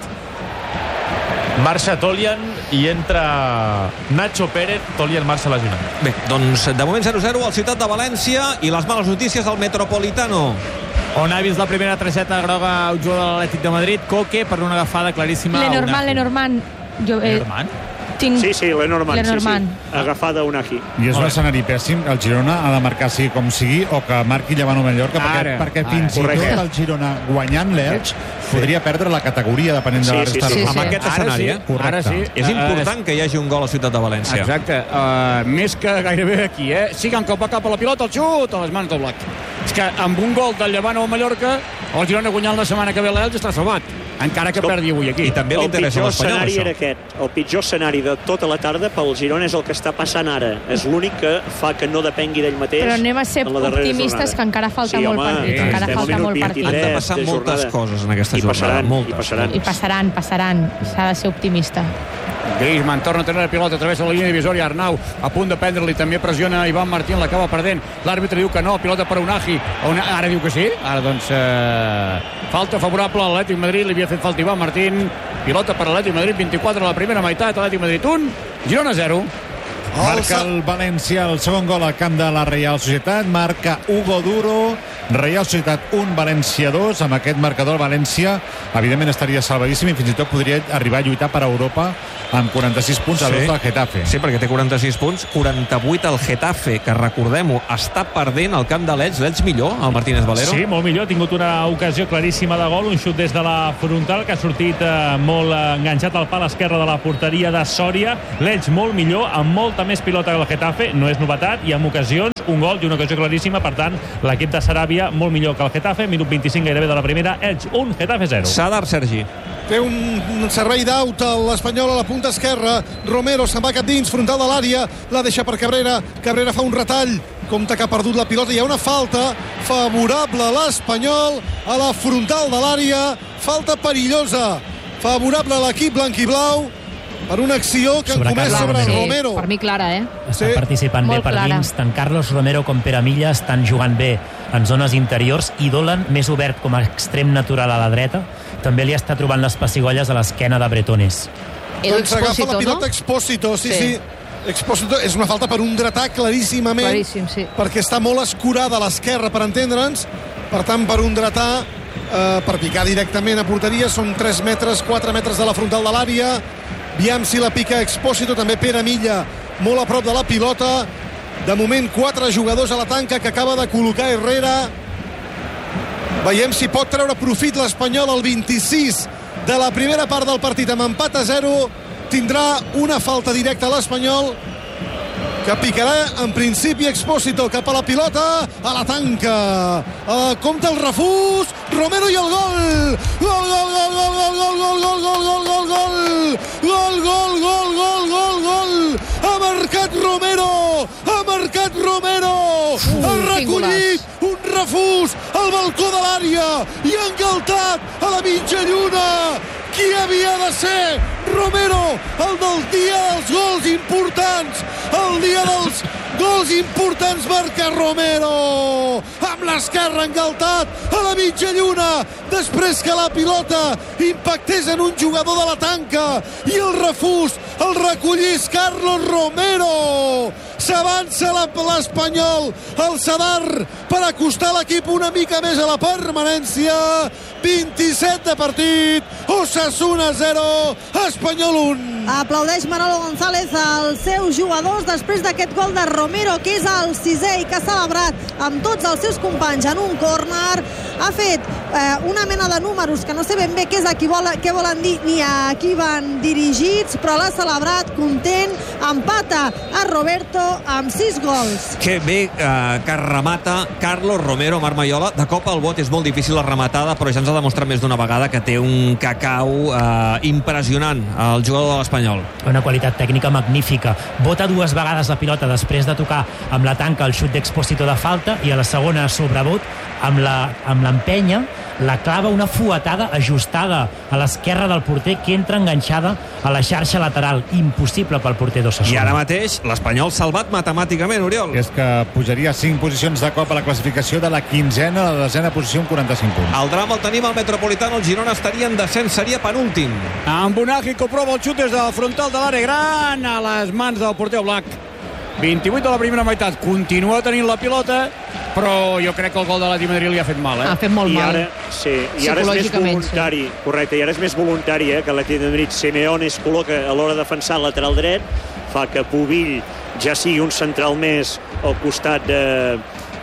marxa Tolian i entra Nacho Pérez. Tolian marxa lesionat. Bé, doncs de moment zero a zero al Ciutat de València i les males notícies al Metropolitano, on ha vist la primera targeta groga el jugador de l'Atlètic de Madrid, Coque, per una agafada claríssima. Lenormand, Lenormand. Jo, eh, Lenormand? Tinc... Sí, sí, Lenormand, Lenormand. sí, sí. Agafada un Aji. I és un escenari pèssim. El Girona ha de marcar sigui com sigui o que marqui Llevant o Mallorca, perquè, perquè fins i tot el Girona guanyant l'Elx podria perdre la categoria depenent de la resta. Sí, sí, sí. Amb aquest escenari, eh? Ara sí. És important que hi hagi un gol a Ciutat de València. Exacte. Uh, més que gairebé aquí, eh? Siguen cop a cap a la pilota, el xut a les mans del Black. És que amb un gol del Llevant o Mallorca, el Girona guanyant la setmana que ve l'Elx està salvat. encara que perdi avui aquí. I també li interessa a l'Espanyol, això. això. Era aquest. El pitjor escenari de tota la tarda pel Girona és el que està passant ara. És l'únic que fa que no depengui d'ell mateix. Però anem a ser optimistes, que encara falta sí, molt home, partit. sí, encara falta molt partit. Han de passar moltes coses en aquesta jornada. I moltes. passaran. I passaran, passaran. S'ha de ser optimista. Griezmann torna a tenir la pilota a través de la línia divisòria. Arnau a punt de prendre-li, també pressiona Ivan Martín, l'acaba perdent. L'àrbitre diu que no, pilota per Unagi. Ara diu que sí. Ara doncs eh, falta favorable a l'Atlètic Madrid, li havia fet falta Ivan Martín. Pilota per l'Atlètic Madrid, vint-i-quatre a la primera meitat, Atlètic Madrid un, Girona zero. Marca el València el segon gol al camp de la Reial Societat, marca Hugo Duro, Reial Societat un, València dos. Amb aquest marcador el València evidentment estaria salvadíssim i fins i tot podria arribar a lluitar per Europa amb quaranta-sis punts a l'os del Getafe. Sí, perquè té quaranta-sis punts, quaranta-vuit al Getafe, que recordem-ho, està perdent al camp de l'Elx. L'Elx millor, el Martínez Valero? Sí, molt millor, ha tingut una ocasió claríssima de gol, un xut des de la frontal que ha sortit eh, molt enganxat al pal esquerre de la porteria de Sòria. L'Elx molt millor, amb molta més pilota que el Getafe, no és novetat, i amb ocasions, un gol i una ocasió claríssima. Per tant, l'equip de Saràbia molt millor que el Getafe, minut vint-i-cinc gairebé de la primera, Elx un, Getafe zero. Sadar, Sergi. Té un servei d'aut a l'Espanyol a la punta esquerra. Romero se'n va cap dins, frontal de l'àrea, la deixa per Cabrera. Cabrera fa un retall, compte que ha perdut la pilota. Hi ha una falta favorable a l'Espanyol a la frontal de l'àrea. Falta perillosa, favorable a l'equip blanquiblau per una acció que han comès sobre sí, Romero. Per mi clara, eh? Estan Sí. participant Molt bé per clara. dins. Tant Carlos Romero com Pere Milla estan jugant bé en zones interiors, i Dolan, més obert com a extrem natural a la dreta, també li està trobant les pessigolles a l'esquena de Bretones. Doncs agafa la pilota Expósito, sí, sí. Expósito és una falta per un dretà claríssimament. Claríssim, sí. Perquè està molt escurada a l'esquerra, per entendre'ns. Per tant, per un dretà, eh, per picar directament a porteria, són tres metres, quatre metres de la frontal de l'àrea. Aviam si la pica Expósito, també Pere Milla, molt a prop de la pilota. De moment, quatre jugadors a la tanca que acaba de col·locar Herrera. Veiem si pot treure profit l'Espanyol al vint-i-sis de la primera part del partit. Amb empat a zero tindrà una falta directa a l'Espanyol, que picarà en principi Expósito cap a la pilota, a la tanca. Uh, compta el refús, Romero i el gol! Gol, gol, gol, gol, gol, gol, gol, gol, gol, gol, gol, gol! Gol, gol, gol, gol, gol, gol! Ha marcat Romero! Ha marcat Romero! Ha recollit un refús al balcó de l'àrea i ha engaltat a la mitja lluna! Qui havia de ser? Romero, el del dia dels gols importants, el dia dels gols importants, marca Romero, amb l'esquerra engaltat a la mitja lluna, després que la pilota impactés en un jugador de la tanca i el refús el recollís Carlos Romero. S'avança l'Espanyol, el Sadar, per acostar l'equip una mica més a la permanència. vint-i-set de partit, Osasuna zero, Espanyol un. Aplaudeix Manolo González als seus jugadors després d'aquest gol de Romero, que és el sisè i que ha celebrat amb tots els seus companys en un córner. Ha fet eh, una mena de números que no sé ben bé què és a qui vol, què volen dir ni a qui van dirigits, però l'ha celebrat content. Empata a Roberto amb sis gols. Que bé eh, que remata Carlos Romero, Marc Maiola. De cop al bot és molt difícil la rematada, però ja ens ha demostrat més d'una vegada que té un cacau eh, impressionant el jugador de l'Espanyol. Una qualitat tècnica magnífica. Bota dues vegades la pilota després de tocar amb la tanca el xut d'Expósito de falta, i a la segona sobrebot amb la, amb l'empenya la clava una fuetada ajustada a l'esquerra del porter, que entra enganxada a la xarxa lateral. Impossible pel porter d'Osasuna. I ara mateix l'Espanyol salvat matemàticament, Oriol. És que pujaria cinc posicions de cop a la classificació, de la quinzena a la desena posició amb quaranta-cinc punts. El drama el tenim al Metropolitano, el Girona estaria en descens, seria penúltim. Amb Unagi que prova el xut des de la frontal de l'àrea gran a les mans del porter Black. vint-i-vuit de la primera meitat, continua tenint la pilota, però jo crec que el gol de l'Atlètic Madrid li ha fet mal, eh? Ha fet molt I mal. ara, sí, i ara és més voluntari, sí. Correcte, i ara és més voluntari, eh, que l'Atlètic de Madrid Simeone es col·loca a l'hora de defensar el lateral dret, fa que Pubill ja sigui un central més al costat de,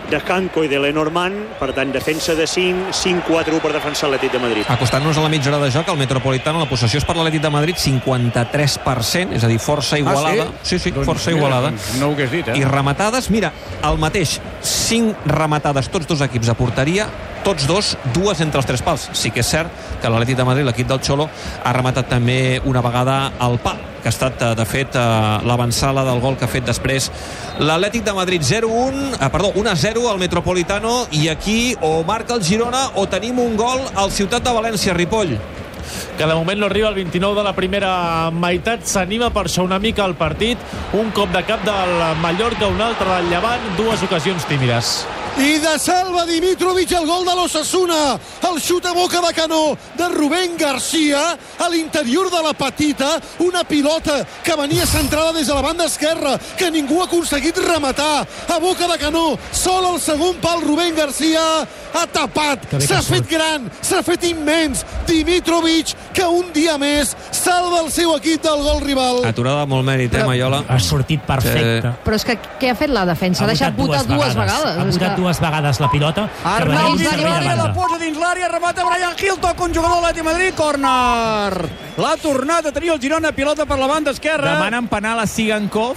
de Janko i de Lenormand, per tant, defensa de cinc, cinc quatre u per defensar l'Atlètic de Madrid. Acostant-nos a la mitja hora de joc, el Metropolitano, la possessió és per l'Atlètic de Madrid, cinquanta-tres per cent, és a dir, força igualada. Ah, sí? Sí, sí, doncs, força mira, igualada. Doncs no ho hagués dit, eh? I rematades, mira, el mateix, cinc rematades, tots dos equips a porteria, tots dos, dues entre els tres pals. Sí que és cert que l'Atlètic de Madrid, l'equip del Xolo, ha rematat també una vegada al pal, que ha estat, de fet, l'avançada del gol que ha fet després l'Atlètic de Madrid. zero un, eh, perdó, un a zero al Metropolitano, i aquí o marca el Girona o tenim un gol al Ciutat de València, Ripoll. Que de moment no arriba al vint-i-nou de la primera meitat, s'anima per això una mica el partit, un cop de cap del Mallorca, un altre del Llevant, dues ocasions tímides. I de Salva Dimitrovic el gol de l'Osasuna, el xut a boca de canó de Rubén García a l'interior de la petita, una pilota que venia centrada des de la banda esquerra, que ningú ha aconseguit rematar, a boca de canó, sol al segon pal. Rubén García ha tapat, s'ha fet gran, s'ha fet immens Dimitrovic, que un dia més salva el seu equip del gol rival. Aturada molt mèrit, eh, Maiola? Ha sortit perfecte. Sí. Però és que què ha fet la defensa? Ha, ha deixat votar dues, dues vegades. Ha votat que... dues vegades la pilota. Arnau dins l'àrea, la posa dins l'àrea, remata Brian Hill, toca un jugador de l'Atlètic de Madrid, córner. L'ha tornat a tenir el Girona, pilota per la banda esquerra. Demanen penal a Sigankov.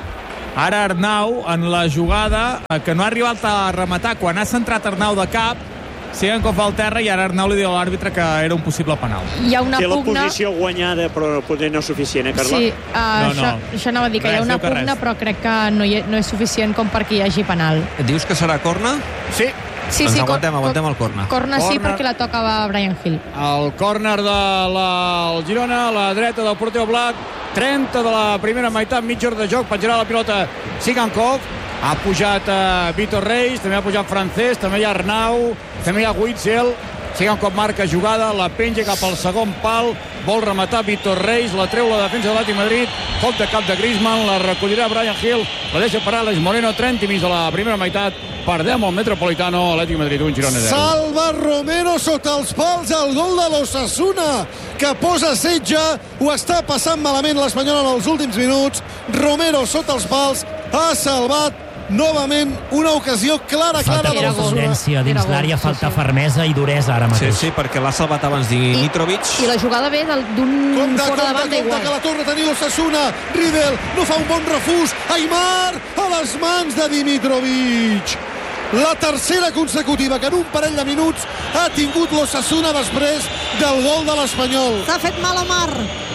Ara Arnau, en la jugada, que no ha arribat a rematar, quan ha centrat Arnau de cap, Sigankov al terra, i ara Arnau li diu a l'àrbitre que era un possible penal. Hi ha una Té pugna... la posició guanyada, però potser no és suficient, eh, Carla? Sí, uh, no, no. Això, això anava a dir que res, hi ha una pugna, però crec que no, hi, no és suficient com perquè hi hagi penal. Dius que serà corna? Sí. Sí, doncs sí, aguantem, cor aguantem el corna. Corna sí, perquè la toca Brian Hill. El córner de la el Girona, a la dreta del porter Oblak, trenta de la primera meitat, mitja hora de joc, penjarà la pilota Sigankov, ha pujat uh, Vitor Reis, també ha pujat Francesc, també hi ha Arnau, també hi ha Witzel. Sigankov marca jugada, la penja cap al segon pal, vol rematar Vitor Reis, la treu la defensa de l'Atlètic de Madrid, cop de cap de Griezmann, la recollirà Brian Hill, la deixa parar l'Eix Moreno, trenta i mig de la primera meitat, perdem el Metropolitano, Atlètic de Madrid un, Girona zero. Salva Romero sota els pals, el gol de l'Osasuna, que posa setge, ho està passant malament l'Espanyol en els últims minuts. Romero sota els pals, ha salvat novament una ocasió clara, clara de l'Osasuna. Dins l'àrea falta fermesa i duresa ara mateix. Sí, sí, perquè l'ha salvat abans Dimitrovic. I, i la jugada ve d'un fora de banda igual. Que la torna a tenir l'Osasuna. Riedel no fa un bon refús. Aimar a les mans de Dimitrovic. La tercera consecutiva que en un parell de minuts ha tingut l'Osasuna després del gol de l'Espanyol. S'ha fet mal a Mar.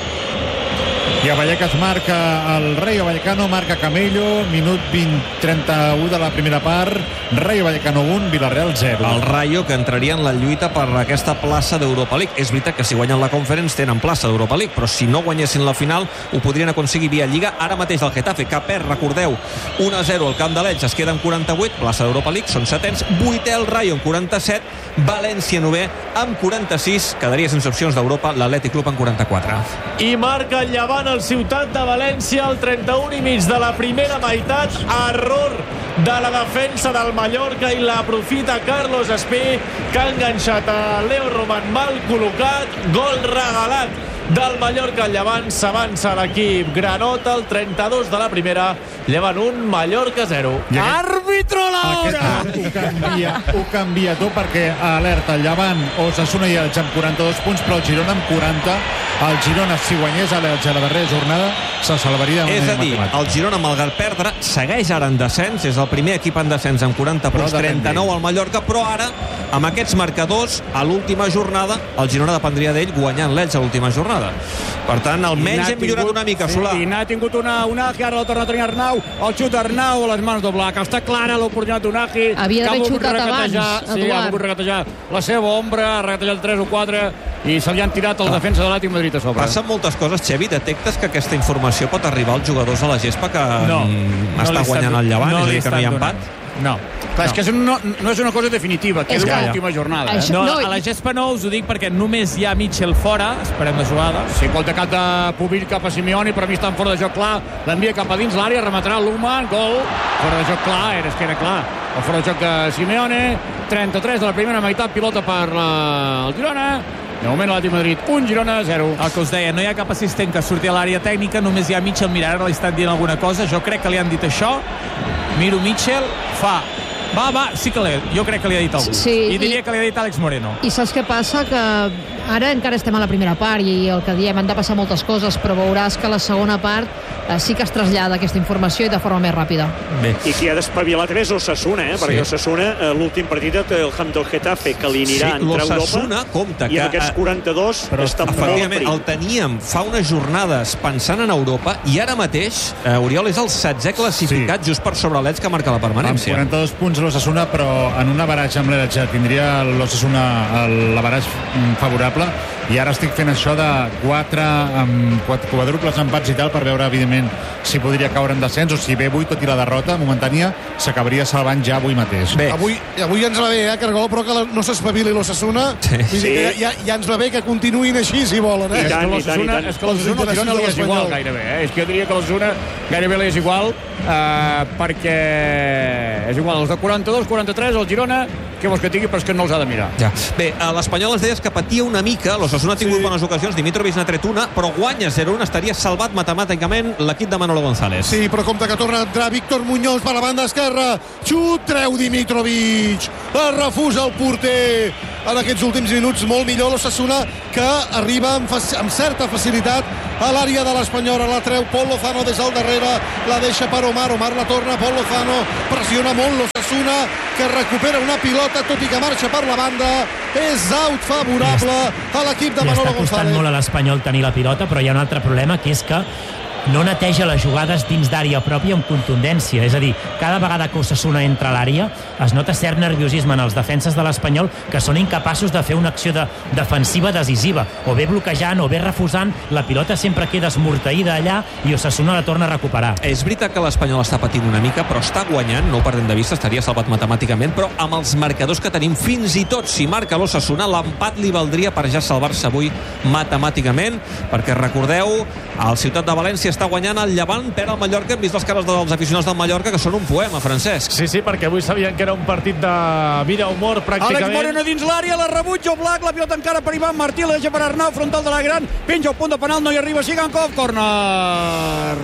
I a Vallecas marca el Rayo Vallecano, marca Camello, minut vint trenta-u de la primera part, Rayo Vallecano un, Villarreal zero. El Rayo, que entraria en la lluita per aquesta plaça d'Europa League. És veritat que si guanyen la Conference tenen plaça d'Europa League, però si no guanyessin la final ho podrien aconseguir via Lliga. Ara mateix el Getafe, que perd, recordeu, un a zero al camp de l'Elx, es queda amb quaranta-vuit, plaça d'Europa League, són setens, vuitè el Rayo amb quaranta-set, València novè amb quaranta-sis, quedaria sense opcions d'Europa l'Atlètic Club amb quaranta-quatre. I marca el Llevant al Ciutat de València al trenta-un i mig de la primera meitat. Error de la defensa del Mallorca i l'aprofita Carlos Espí, que ha enganxat a Leo Roman mal col·locat. Gol regalat del Mallorca al Llevant. S'avança l'equip granota al trenta-dos de la primera. Llevant un, Mallorca zero. Àrbitro Laura! Ho canvia, ho canvia tot, perquè alerta el Llevant, Osasuna i Elx amb quaranta-dos punts, però el Girona amb quaranta. El Girona, si guanyés a l'Elx a la darrera jornada, se salvaria de És a dir, matemàtica. el Girona, malgrat perdre, segueix ara en descens, és el primer equip en descens amb quaranta punts, trenta-nou al Mallorca, però ara, amb aquests marcadors, a l'última jornada, el Girona dependria d'ell guanyant l'Elx a l'última jornada. Per tant, almenys hem millorat una mica, Solà. I n'ha tingut una, una que ara la torna a tenir Arnau, el xut Arnau a les mans d'Oblak. Està clara l'oportunitat d'Unagi. Havia d'haver xutat abans, sí, ha volgut regatejar la seva ombra, ha regatejat tres o quatre i se li han tirat el defensa de l'Atlètic de Madrid a sobre. Passen moltes coses, Xevi. Detectes que aquesta informació pot arribar als jugadors a la gespa que no, està no guanyant el Llevant, no és a dir, que no hi ha empat? No. Clar, és que és no, no és una cosa definitiva, que és, És que- l'última jornada. Eh? No, a la gespa no us ho dic perquè només hi ha Mitchell fora, esperem la jugada. Sí, gol de cap de Pubill cap a Simeone, per mi està en fora de joc clar, l'envia cap a dins l'àrea, rematarà Luman, gol, fora de joc clar, era, és que era clar, el fora de joc de Simeone, trenta-tres de la primera meitat, pilota per la... el Girona, de moment l'Atlètic de Madrid, un, Girona, zero. El que us deia, no hi ha cap assistent que surti a l'àrea tècnica, només hi ha Mitchell, mira, ara li estan dient alguna cosa, jo crec que li han dit això, miro Mitchell, fa Va, va, sí que l'he, jo crec que li ha dit algú. Sí, I diria i... que li ha dit Àlex Moreno. I saps què passa? Que ara encara estem a la primera part i el que diem, han de passar moltes coses, però veuràs que a la segona part eh, sí que es trasllada aquesta informació i de forma més ràpida. Bé. I qui ha d'espavilar també és Osasuna, eh? Perquè sí. Osasuna, eh, l'últim partit té el Hampton Getafe, que li anirà sí, a entrar a Europa, compte, i que, aquests quaranta-dos però, estan molt efectivament, el teníem fa unes jornades pensant en Europa i ara mateix, eh, Oriol, és el setzè classificat, sí. just per sobre l'Elx que marca la permanència. Amb quaranta-dos punts l'Osasuna, però en un avaratge amb l'Elx tindria l'Osasuna l'avaratge favorable, i ara estic fent això de quatre amb quatre quadruples empats i tal per veure, evidentment, si podria caure en descens o si bé avui, tot i la derrota momentània, s'acabaria salvant ja avui mateix. Bé. Avui, avui ens va bé, eh, Cargol, però que no s'espavili l'Osasuna. Sí. Sí. Ja, ja, ja ens va bé que continuïn així, si volen. Eh? I tant, i tant, i tant. És que l'Osasuna al Girona li és igual gairebé. Eh? És que jo diria que l'Osasuna gairebé li és igual eh, perquè és igual, els de quaranta-dos, quaranta-tres, el Girona, què vols que tingui, però és que no els ha de mirar. Ja. Bé, a l'Espanyol ens deies que patia una mica, l'Osasuna ha tingut sí. bones ocasions, Dimitrovic n'ha tret una, però guanya zero un, estaria salvat matemàticament l'equip de Manolo González. Sí, però compte que torna a entrar Víctor Muñoz per la banda esquerra, xut, treu Dimitrovic, es refusa el porter en aquests últims minuts, molt millor l'Osasuna, que arriba amb, amb certa facilitat a l'àrea de l'Espanyol, la treu Pol Lozano des del darrere, la deixa per Omar, Omar la torna, Pol Lozano pressiona molt l'Osasuna, que recupera una pilota, tot i que marxa per la banda, és out favorable a l'equip de Manolo González. Li està costant molt a l'Espanyol tenir la pilota, però hi ha un altre problema, que és que no neteja les jugades dins d'àrea pròpia amb contundència. És a dir, cada vegada que Osasuna entra a l'àrea es nota cert nerviosisme en els defenses de l'Espanyol, que són incapaços de fer una acció de defensiva decisiva, o bé bloquejant o bé refusant. La pilota sempre queda esmorteïda allà i Osasuna la torna a recuperar. És veritat que l'Espanyol està patint una mica, però està guanyant, no ho perdem de vista, estaria salvat matemàticament, però amb els marcadors que tenim, fins i tot si marca l'Osasuna, l'empat li valdria per ja salvar-se avui matemàticament, perquè recordeu, el Ciutat de València està guanyant el Llevant, perd el Mallorca. Hem vist les cares dels aficionats del Mallorca, que són un poema, Francesc. Sí, sí, perquè avui sabien que era un partit de vida humor, pràcticament. Àlex Moreno dins l'àrea, la rebutja Oblak, la pilota encara per Ivan Martí, la deixa per Arnau, frontal de la gran, penja el punt de penal, no hi arriba Sigankov, córner.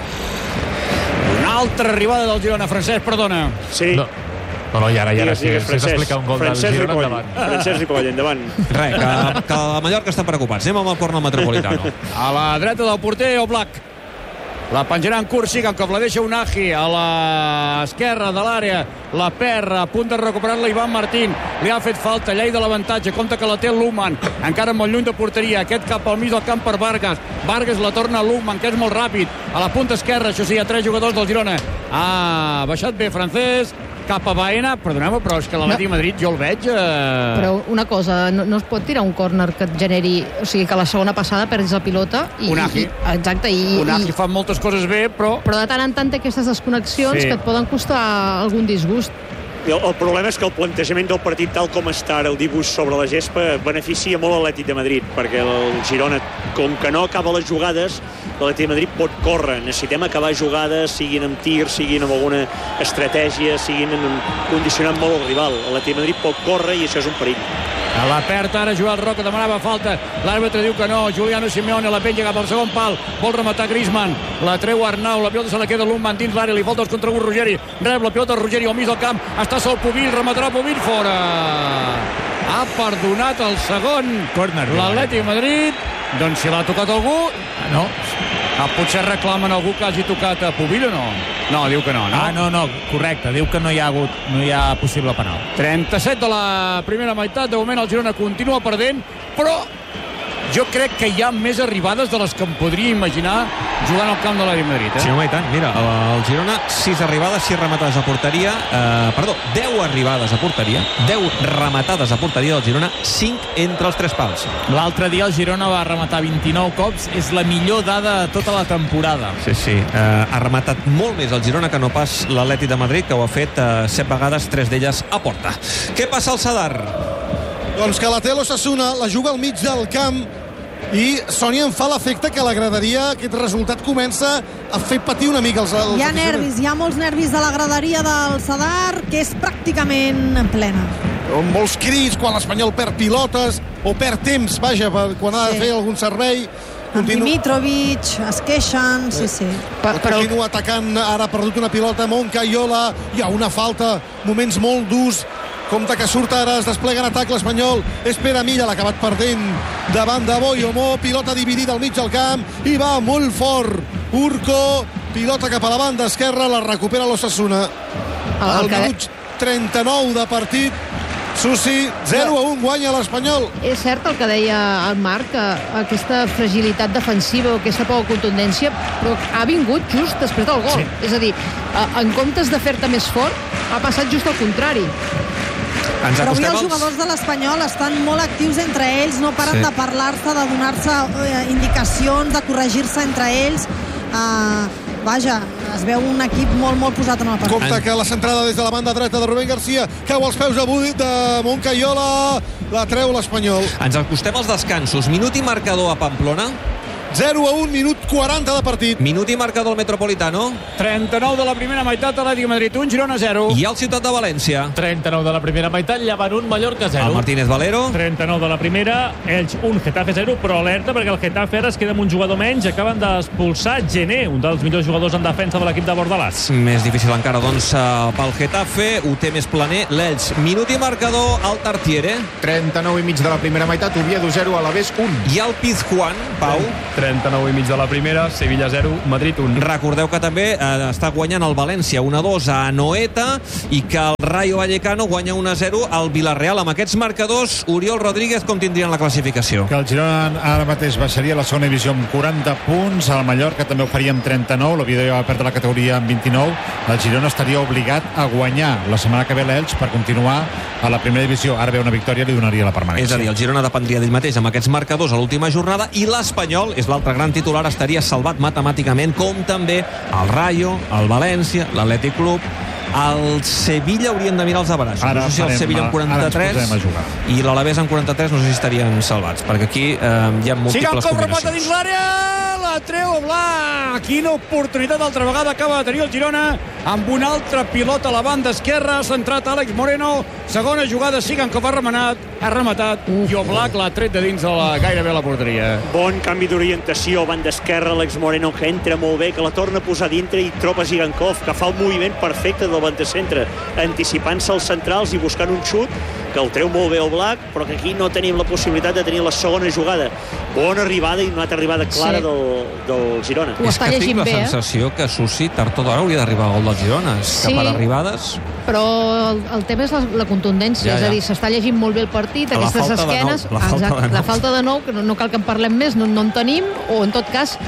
Una altra arribada del Girona, Francesc, perdona. Sí. No. No, no, i ara, i ara sí, sí s'explica un gol Francesc del Girona endavant. Francesc Ripoll, endavant. Res, que, que a Mallorca estan preocupats. Anem amb el córner metropolitano. A la dreta del porter, Oblak. La penjarà en curt, Sigankov, la deixa Unagi a l'esquerra de l'àrea, la perd, a punt de recuperar-la Ivan Martín, li ha fet falta, llei de l'avantatge, compte que la té Luhmann, encara molt lluny de porteria, aquest cap al mig del camp per Vargas, Vargas la torna a Luhmann, que és molt ràpid, a la punta esquerra, això sí, hi ha tres jugadors del Girona, ha baixat bé Francesc, cap a Baena, perdoneu-me, però és que l'Atlètic no. Madrid jo el veig... Eh... Però una cosa, no, no es pot tirar un córner que et generi... O sigui, que la segona passada perdis la pilota i... Unagi. I, exacte, i... Unagi i... fa moltes coses bé, però... Però de tant en tant té aquestes desconnexions sí. que et poden costar algun disgust. El, el problema és que el plantejament del partit tal com està ara, el dibuix sobre la gespa, beneficia molt l'Atlètic de Madrid, perquè el Girona, com que no acaba les jugades, l'Atlètic de Madrid pot córrer. Necessitem acabar jugades, siguin amb tir, siguin amb alguna estratègia, siguin condicionant molt el rival. L'Atlètic de Madrid pot córrer i això és un perill. A la perta ara Joel Roca demanava falta, l'àrbitre diu que no, Giuliano Simeone la penja cap al segon pal, vol rematar Griezmann, la treu Arnau, la pilota se la queda Luhmann dins l'àrea, li falta els contraguts Ruggeri, rep la pilota Ruggeri al mig del camp, està sol Pubill, rematarà Pubill fora. Ha perdonat el segon l'Atlètic de Madrid, doncs si l'ha tocat algú, no. Ah, potser reclamen algú que hagi tocat a Pubill o no? No, diu que no, no? Ah, no, no, correcte, diu que no hi ha hagut, no hi ha possible penal. trenta-set de la primera meitat, de moment el Girona continua perdent, però jo crec que hi ha més arribades de les que em podria imaginar jugant al camp de l'Atlètic de Madrid. Eh? Sí, home, i tant. Mira, el Girona, sis arribades, sis rematades a porteria, eh, perdó, deu arribades a porteria, deu rematades a porteria del Girona, cinc entre els tres pals. L'altre dia el Girona va rematar vint-i-nou cops, és la millor dada de tota la temporada. Sí, sí, eh, ha rematat molt més el Girona que no pas l'Atlètic de Madrid, que ho ha fet eh, set vegades, tres d'elles a porta. Què passa al Sadar? Doncs que la té l'Osasuna, la juga al mig del camp i Sònia em fa l'efecte que la graderia, aquest resultat comença a fer patir una mica els, els hi ha nervis, hi ha molts nervis de la graderia del Sadar, que és pràcticament plena. Molts crits quan l'Espanyol perd pilotes o perd temps, vaja, quan ha de fer algun servei. Continu... Dimitrovic, es queixen, sí, sí. Però, però... Continua atacant, ara ha perdut una pilota Moncayola, hi ha una falta, moments molt durs. Compte que surt ara, es desplega en atac l'Espanyol. És Pere Milla, l'ha acabat perdent davant de Boyomó. Pilota dividida al mig del camp i va molt fort. Urco, pilota cap a la banda esquerra, la recupera l'Osasuna. Al minut trenta-nou de partit, Susi, zero a un guanya l'Espanyol. És cert el que deia el Marc, que aquesta fragilitat defensiva o aquesta poca contundència, però ha vingut just després del gol. Sí. És a dir, en comptes de fer-te més fort, ha passat just al contrari. Ens però avui els jugadors de l'Espanyol estan molt actius entre ells, no paren sí. de parlar-se, de donar-se eh, indicacions, de corregir-se entre ells. Uh, vaja, es veu un equip molt, molt posat en el partit. Compte que la centrada des de la banda dreta de Rubén García cau als peus avui de Moncayola, la treu l'Espanyol. Ens acostem als descansos. Minut i marcador a Pamplona. zero a un, minut quaranta de partit. Minut i marcador al Metropolitano. trenta-nou de la primera meitat, Atlètic de Madrid un, Girona zero. I al Ciutat de València. trenta-nou de la primera meitat, Llevant un, Mallorca zero. El Martínez Valero. trenta-nou de la primera, Elx un, Getafe zero, però alerta perquè el Getafe ara es queda amb un jugador menys. Acaben d'expulsar Gené, un dels millors jugadors en defensa de l'equip de Bordalàs. Més difícil encara, doncs, pel Getafe. Ho té més planer l'Elx. Minut i marcador al Tartiere. trenta-nou i mig de la primera meitat, Oviedo zero, Alavés un. I al Pizjuán, Pau. trenta-nou i mig de la primera, Sevilla zero, Madrid un. Recordeu que també eh, està guanyant el València un a dos a Anoeta i que el Rayo Vallecano guanya un a zero al Villarreal. Amb aquests marcadors, Oriol Rodríguez, com tindrien la classificació? Que el Girona ara mateix baixaria a la segona divisió amb quaranta punts, el Mallorca també ho faria amb trenta-nou, l'Oviedo ja va perdre la categoria amb vint-i-nou, el Girona estaria obligat a guanyar la setmana que ve l'Elx per continuar a la primera divisió. Ara ve una victòria li donaria la permanència. És a dir, el Girona dependria d'ell mateix amb aquests marcadors a l'última jornada i l'Espanyol, és l'altre gran titular, estaria salvat matemàticament, com també el Rayo, el València, l'Atlètic Club, el Sevilla. Haurien de mirar els abraços. Ara no sé si el Sevilla amb quaranta-tres i l'Alavés amb quaranta-tres no sé si estarien salvats, perquè aquí eh, hi ha múltiples combinacions. Remata dins l'àrea, la treu Oblak. Quina oportunitat altra vegada acaba de tenir el Girona amb una altra pilota a la banda esquerra, centrat Àlex Moreno, segona jugada, Sigankov ha remenat, ha rematat i Oblak l'ha tret de dins de la, gairebé a la porteria. Bon canvi d'orientació, banda esquerra, Àlex Moreno, que entra molt bé, que la torna a posar dintre i troba Sigankov, que fa un moviment perfecte del bandecentre, anticipant-se als centrals i buscant un xut, que el treu molt bé Oblak, però que aquí no tenim la possibilitat de tenir la segona jugada. Bona arribada i una altra arribada clara sí. del, del Girona. Ho és que tinc la bé, sensació eh? que Susi tard o d'hora hauria d'arribar al gol del Girona. Sí, que per arribades... però el, el tema és la, la contundència, ja, ja. És a dir, s'està llegint molt bé el partit, la aquestes esquenes, nou, la, falta exacte, la falta de nou, que no, no cal que en parlem més, no, no en tenim, o en tot cas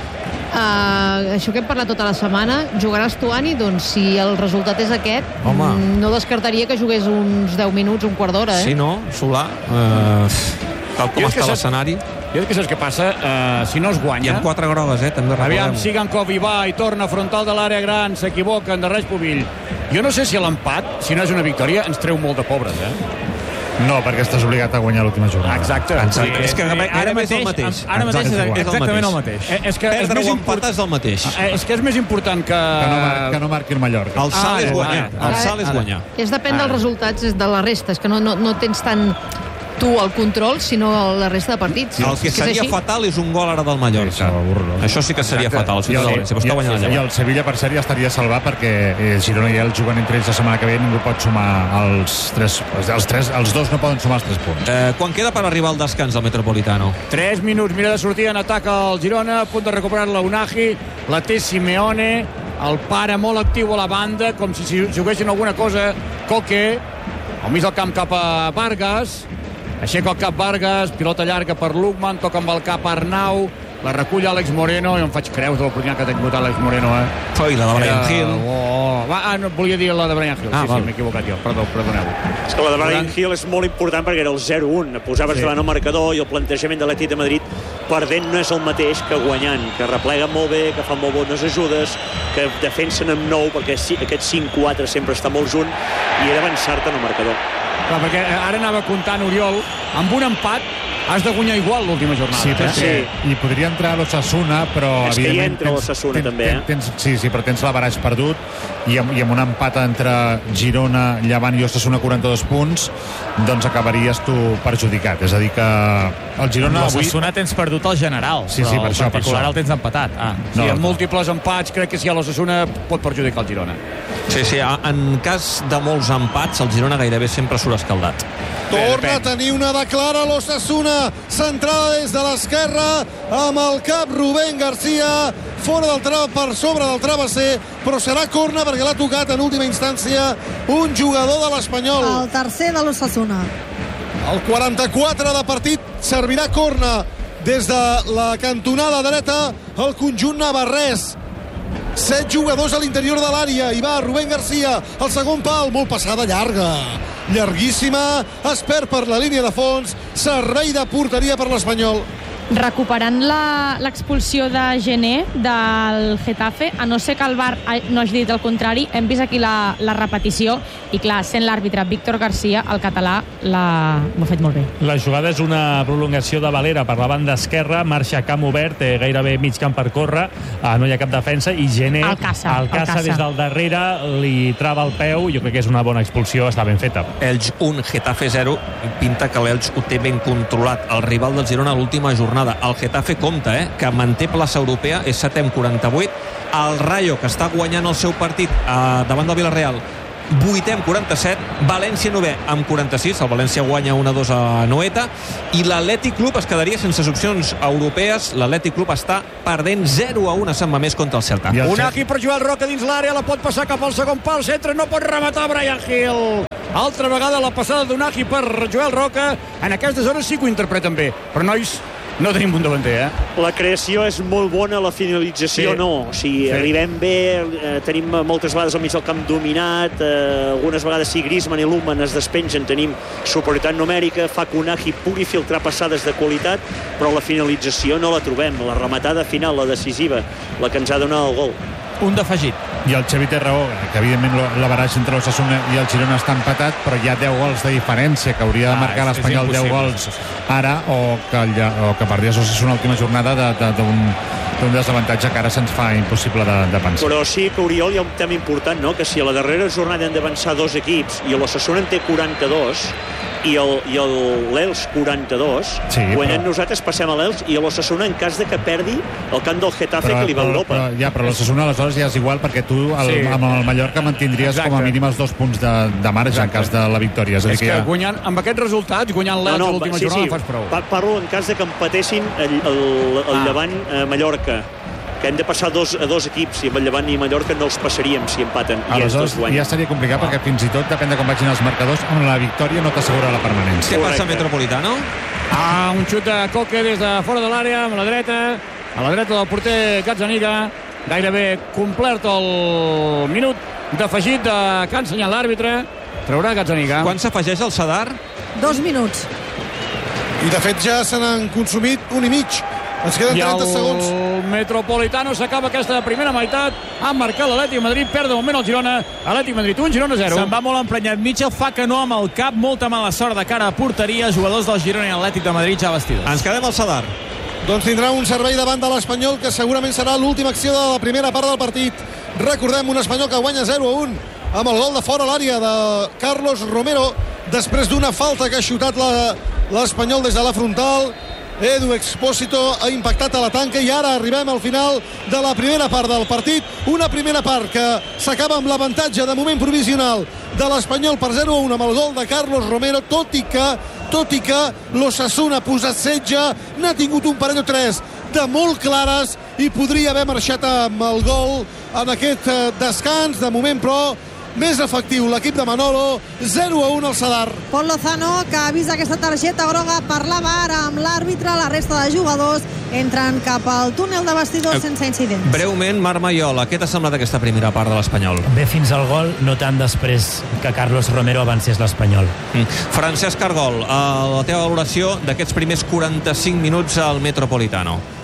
Uh, això que hem parlat tota la setmana, jugaràs Tuani, doncs si el resultat és aquest, Home. no descartaria que jugués uns deu minuts, un quart d'hora, eh? Sí, no? Solà, uh, tal com està l'escenari. Jo crec que saps què passa? Uh, si no es guanya... Hi ha quatre grogues, eh? També recordem. Aviam, Sigankov hi va i torna frontal de l'àrea gran, s'equivoca, endarreix Pubill. Jo no sé si l'empat, si no és una victòria, ens treu molt de pobres, eh? No, perquè estàs obligat a guanyar l'última jornada. Exacte. Exacte. Sí, és que ara, ara mateix, és el mateix. Ara mateix és exactament el mateix. Eh, és que perdre o empatar és el mateix. Eh, és que és més important que... Que no, mar que no marqui el Mallorca. El salt ah, és guanyar. El salt és guanyar. És depèn dels resultats, és de la resta. És que no, no, no tens tant tu el control, sinó la resta de partits. El que seria fatal és un gol ara del Mallorca. Sí, això sí que seria Exacte. fatal. Si I, el, i, guanyar i, I el Sevilla, per cert, ja estaria salvat perquè eh, Girona i el juguen entre ells la setmana que ve, ningú pot sumar els tres, els, tres, els dos no poden sumar els tres punts. Eh, quan queda per arribar al descans del Metropolitano? Tres minuts, mira de sortir en atac al Girona, a punt de recuperar la Unagi, la té Simeone, el pare molt actiu a la banda, com si juguessin alguna cosa, Coque, al mig del camp cap a Vargas, aixeca el cap Vargas, pilota llarga per Lukman, toca amb el cap Arnau, la recull Àlex Moreno, i em faig creus de l'oportunitat que ha tingut Àlex Moreno, eh? Foi la de Brian Era... Hill. Oh, va, ah, no, volia dir la de Brian Hill, ah, sí, val. sí, m'he equivocat jo, perdó, perdoneu. És que la de Brian Hill és molt important perquè era el zero un, posaves sí. davant el marcador i el plantejament de l'Atlètic de Madrid perdent no és el mateix que guanyant, que repleguen molt bé, que fan molt bones ajudes, que defensen amb nou, perquè aquest cinc quatre sempre està molt junt, i era avançar-te en el marcador. Clar, perquè ara anava comptant Oriol, amb un empat has de guanyar igual l'última jornada. Sí, però, eh? sí. I podria entrar l'Ossassuna, però... És que hi entra l'Ossassuna, també, eh? Tens, sí, sí, però tens l'Avaraix perdut i amb, i amb un empat entre Girona, Llevant i Ossassuna quaranta-dos punts, doncs acabaries tu perjudicat. És a dir que el Girona avui... L'Ossassuna tens perdut el general, sí, sí, però per el això, particular per això. el tens empatat. Ah. Sí, no, amb múltiples empats, crec que si a l'Ossassuna pot perjudicar el Girona. Sí, sí, en cas de molts empats, el Girona gairebé sempre surt escaldat. Torna a tenir una de clara l'Ossassuna, centrada des de l'esquerra, amb el cap Rubén García, fora del tra per sobre del travesser, però serà corna perquè l'ha tocat en última instància un jugador de l'Espanyol. El tercer de l'Ossassuna. El quaranta-quatre de partit servirà corna des de la cantonada dreta el conjunt navarrès. Set jugadors a l'interior de l'àrea. Hi va Rubén García, el segon pal, molt passada llarga, llarguíssima, es perd per la línia de fons, servei de porteria per l'Espanyol. Recuperant l'expulsió de Gené del Getafe, a no ser que el V A R no hagi dit el contrari, hem vist aquí la, la repetició i clar, sent l'àrbitre Víctor García, el català ho ha fet molt bé. La jugada és una prolongació de Valera per la banda esquerra, marxa a camp obert, té gairebé mig camp per córrer, no hi ha cap defensa i Gené, el caça, el caça, el caça. des del darrere, li trava el peu, jo crec que és una bona expulsió, està ben feta. Elx un, Getafe zero, pinta que l'Elx ho té ben controlat. El rival del Girona a l'última jornada. El Getafe compta, eh, que manté plaça europea, és setè amb quaranta-vuit. El Rayo, que està guanyant el seu partit eh, davant del Villarreal, vuitè amb quaranta-set, València novè amb quaranta-sis, el València guanya un a dos a Noeta, i l'Atlètic Club es quedaria sense opcions europees. L'Atlètic Club està perdent zero a un a Sant Mamés contra el Celta. Unaki per Joel Roca dins l'àrea, la pot passar cap al segon pal, centre, no pot rematar Brian Hill. Altra vegada la passada d'Unaki per Joel Roca. En aquestes hores sí que ho interpreten bé, però nois, no tenim un davanter, eh? La creació és molt bona, la finalització sí. no. O sigui, sí. Arribem bé, eh, tenim moltes vegades al mig del camp dominat, eh, algunes vegades si Griezmann i Lookman es despengen, tenim superioritat numèrica, fa que Unai pugui filtrar passades de qualitat, però la finalització no la trobem. La rematada final, la decisiva, la que ens ha donat el gol. Un d'afegit. I el Xavi té raó, que evidentment l'Avaraix entre l'Ossassuna i el Girona està empatat, però hi ha deu gols de diferència, que hauria de marcar ah, l'Espanyol deu gols ara, o que, o que perdés l'Ossassuna l'última jornada d'un desavantatge que ara se'ns fa impossible de, de pensar. Però sí que, Oriol, hi ha un tema important, no? Que si a la darrera jornada han d'avançar dos equips i l'Ossassuna en té quaranta-dos i l'Elx quaranta-dos, sí, guanyant però... nosaltres passem a l'Elx i a l'Ossassuna en cas de que perdi el camp del Getafe, però, que li va a Europa. Però, ja, però l'Ossassuna aleshores ja és igual, perquè tu el, sí. amb el Mallorca mantindries Exacte. com a mínim els dos punts de, de marge Exacte. en cas de la victòria. És, és que, que ja... guanyant, amb aquests resultats, guanyant l'Elx no, no, l'última sí, jornada sí. fas prou. Parlo en cas de que empatessin el, el, el ah. Llevant a Mallorca, que hem de passar dos, a dos equips, i amb el Llevant i Mallorca no els passaríem si empaten. Aleshores ja seria complicat, perquè fins i tot depèn de com vagin els marcadors, amb la victòria no t'assegura la permanència. Què passa a Metropolitano? Ah, un xut de Coque des de fora de l'àrea, amb la dreta, a la dreta del porter Gazzaniga, gairebé complert el minut d'afegit de que ha ensenyat l'àrbitre. Traurà Gazzaniga. Quan s'afegeix el Sadar? Dos minuts. I de fet ja se n'han consumit un i mig. Ens queden trenta segons. I el Metropolitano s'acaba aquesta primera meitat. Ha marcat l'Atlètic Madrid, perd de moment el Girona. Atlètic Madrid un, Girona zero. Se'n va molt emprenyat Mitchell, fa que no amb el cap, molta mala sort de cara a porteria, jugadors del Girona i Atlètic de Madrid ja vestidors. Ens quedem al Sadar. Doncs tindrà un servei davant de l'Espanyol, que segurament serà l'última acció de la primera part del partit. Recordem, un Espanyol que guanya zero a un amb el gol de fora a l'àrea de Carlos Romero, després d'una falta que ha xutat l'Espanyol des de la frontal. Edu Expósito ha impactat a la tanca i ara arribem al final de la primera part del partit. Una primera part que s'acaba amb l'avantatge de moment provisional de l'Espanyol per zero a un amb el gol de Carlos Romero, tot i que tot i que l'Ossassuna ha posat setge, n'ha tingut un parell o tres de molt clares i podria haver marxat amb el gol en aquest descans. De moment, però, més efectiu l'equip de Manolo, zero a un al Sadar. Pol Lozano, que ha vist aquesta targeta groga per la V A R amb l'àrbitre, la resta de jugadors entren cap al túnel de vestidors sense incidents. Breument, Marc Maiola, què t'ha semblat aquesta primera part de l'Espanyol? Bé fins al gol, no tant després que Carlos Romero avancés l'Espanyol. Mm. Francesc Argol, a la teva valoració d'aquests primers quaranta-cinc minuts al Metropolitano.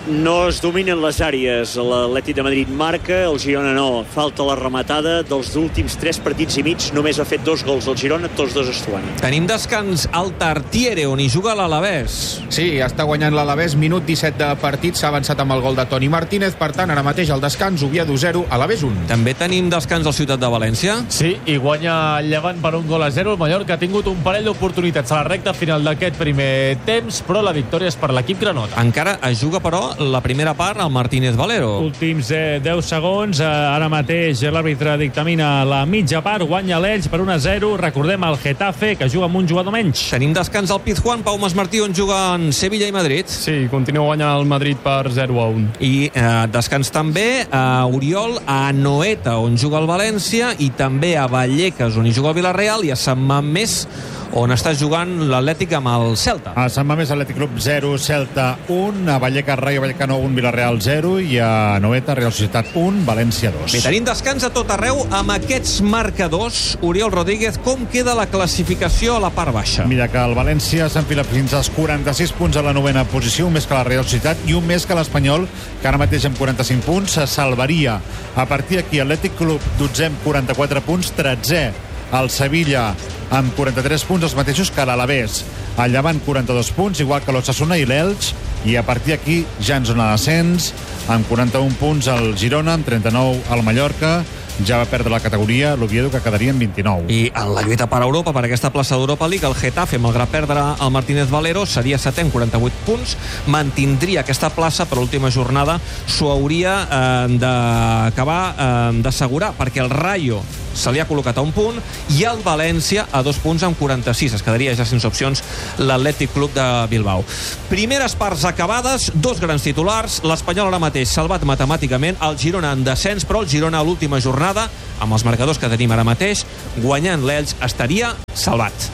No es dominen les àrees. L'Atlètic de Madrid marca, el Girona no. Falta la rematada. Dels últims tres partits i mig només ha fet dos gols el Girona, tots dos a Estuani. Tenim descans al Tartiere, on hi juga l'Alavés. Sí, està guanyant l'Alavés, minut disset de partit, s'ha avançat amb el gol de Toni Martínez, per tant, ara mateix al descans, Oviedo zero, Alavés un. També tenim descans al Ciutat de València. Sí, i guanya el Llevant per un gol a zero. El Mallorca ha tingut un parell d'oportunitats a la recta final d'aquest primer temps, però la victòria és per l'equip granota. Encara es juga, però, la primera part al Martínez Valero. Últims eh, deu segons. Eh, ara mateix l'àrbitre dictamina la mitja part. Guanya l'Elx per un a zero. Recordem el Getafe, que juga amb un jugador menys. Tenim descans al Pizjuán, Pau Masmartí, on juguen Sevilla i Madrid. Sí, continua guanyant el Madrid per zero a un. I eh, descans també a Oriol, a Noeta, on juga el València, i també a Vallecas, on hi juga el Villarreal, i a Sant Mamés, on està jugant l'Atlètic amb el Celta. A Sant Mamés, Atlètic Club zero, Celta un, a Vallecas, Rayo Vallecano un, Villarreal zero, i a Noeta, Real Societat un, València dos. Bé, tenim descans a tot arreu amb aquests marcadors. Oriol Rodríguez, com queda la classificació a la part baixa? Mira que el València s'enfila fins als quaranta-sis punts a la novena posició, un més que la Real Societat i un més que l'Espanyol, que ara mateix amb quaranta-cinc punts se salvaria. A partir d'aquí, Atlètic Club dotze amb quaranta-quatre punts, tretzè el Sevilla amb quaranta-tres punts, els mateixos que l'Alavés. El Llevant quaranta-dos punts, igual que l'Osasuna i l'Elx, i a partir d'aquí ja en zona d'ascens, amb quaranta-un punts el Girona, amb trenta-nou el Mallorca, ja va perdre la categoria l'Oviedo, que quedaria en vint-i-nou. I en la lluita per Europa, per aquesta plaça d'Europa League, el Getafe, malgrat perdre el Martínez Valero, seria setè amb quaranta-vuit punts, mantindria aquesta plaça, per l'última jornada s'ho hauria eh, d'acabar eh, d'assegurar, perquè el Rayo se li ha col·locat a un punt i el València a dos punts amb quaranta-sis. Es quedaria ja sense opcions l'Atlètic Club de Bilbao. Primeres parts acabades, dos grans titulars. L'Espanyol ara mateix salvat matemàticament, el Girona en descens, però el Girona a l'última jornada, amb els marcadors que tenim ara mateix, guanyant l'Elx, estaria salvat.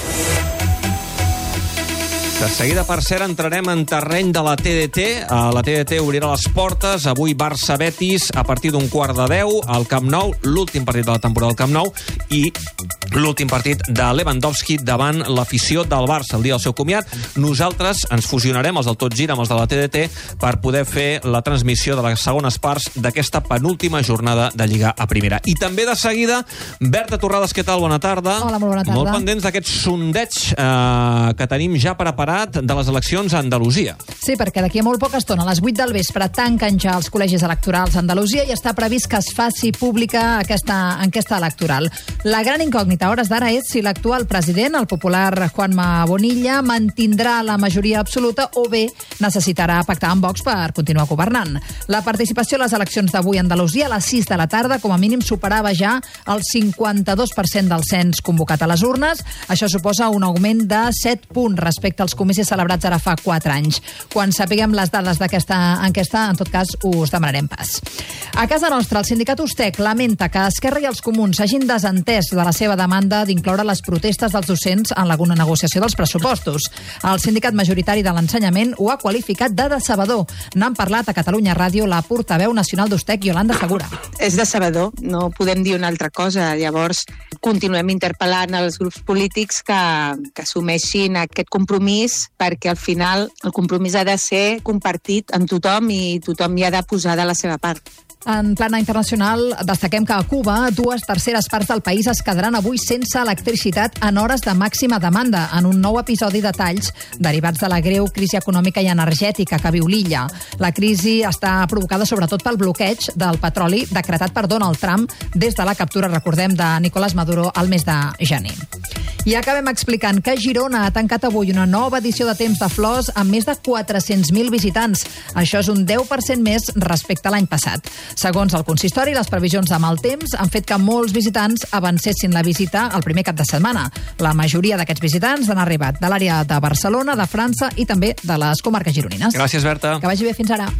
De seguida, per cert, entrarem en terreny de la T D T. La T D T obrirà les portes. Avui Barça-Betis a partir d'un quart de deu al Camp Nou, l'últim partit de la temporada al Camp Nou, i l'últim partit de Lewandowski davant l'afició del Barça el dia del seu comiat. Nosaltres ens fusionarem, els del Tot Gira, amb els de la T D T, per poder fer la transmissió de les segones parts d'aquesta penúltima jornada de Lliga a primera. I també de seguida, Berta Torrades, què tal? Bona tarda. Hola, molt bona tarda. Molt pendents d'aquest sondeig eh, que tenim ja preparat de les eleccions a Andalusia. Sí, perquè d'aquí a molt poca estona, a les vuit del vespre, tanquen ja els col·legis electorals a Andalusia i està previst que es faci pública aquesta enquesta electoral. La gran incògnita a hores d'ara és si l'actual president, el popular Juanma Bonilla, mantindrà la majoria absoluta o bé necessitarà pactar amb Vox per continuar governant. La participació a les eleccions d'avui a Andalusia a les sis de la tarda, com a mínim, superava ja el cinquanta-dos per cent del cens convocat a les urnes. Això suposa un augment de set punts respecte als comicis celebrats ara fa quatre anys. Quan sapiguem les dades d'aquesta enquesta, en tot cas, us demanarem pas. A casa nostra, el sindicat Ustec lamenta que Esquerra i els Comuns hagin desentès de la seva demanda d'incloure les protestes dels docents en la negociació dels pressupostos. El sindicat majoritari de l'ensenyament ho ha qualificat de decebedor. N'han parlat a Catalunya Ràdio la portaveu nacional d'Ustec, Iolanda Segura. És decebedor, no podem dir una altra cosa. Llavors, continuem interpel·lant els grups polítics que, que assumeixin aquest compromís, perquè al final el compromís ha de ser compartit amb tothom i tothom hi ha de posar de la seva part. En plana internacional, destaquem que a Cuba dues terceres parts del país es quedaran avui sense electricitat en hores de màxima demanda, en un nou episodi de talls derivats de la greu crisi econòmica i energètica que viu l'illa. La crisi està provocada sobretot pel bloqueig del petroli decretat per Donald Trump des de la captura, recordem, de Nicolás Maduro al mes de gener. I acabem explicant que Girona ha tancat avui una nova edició de Temps de Flors amb més de quatre-cents mil visitants. Això és un deu per cent més respecte a l'any passat. Segons el consistori, les previsions de mal temps han fet que molts visitants avancessin la visita el primer cap de setmana. La majoria d'aquests visitants han arribat de l'àrea de Barcelona, de França i també de les comarques gironines. Gràcies, Berta. Que vagi bé, fins ara.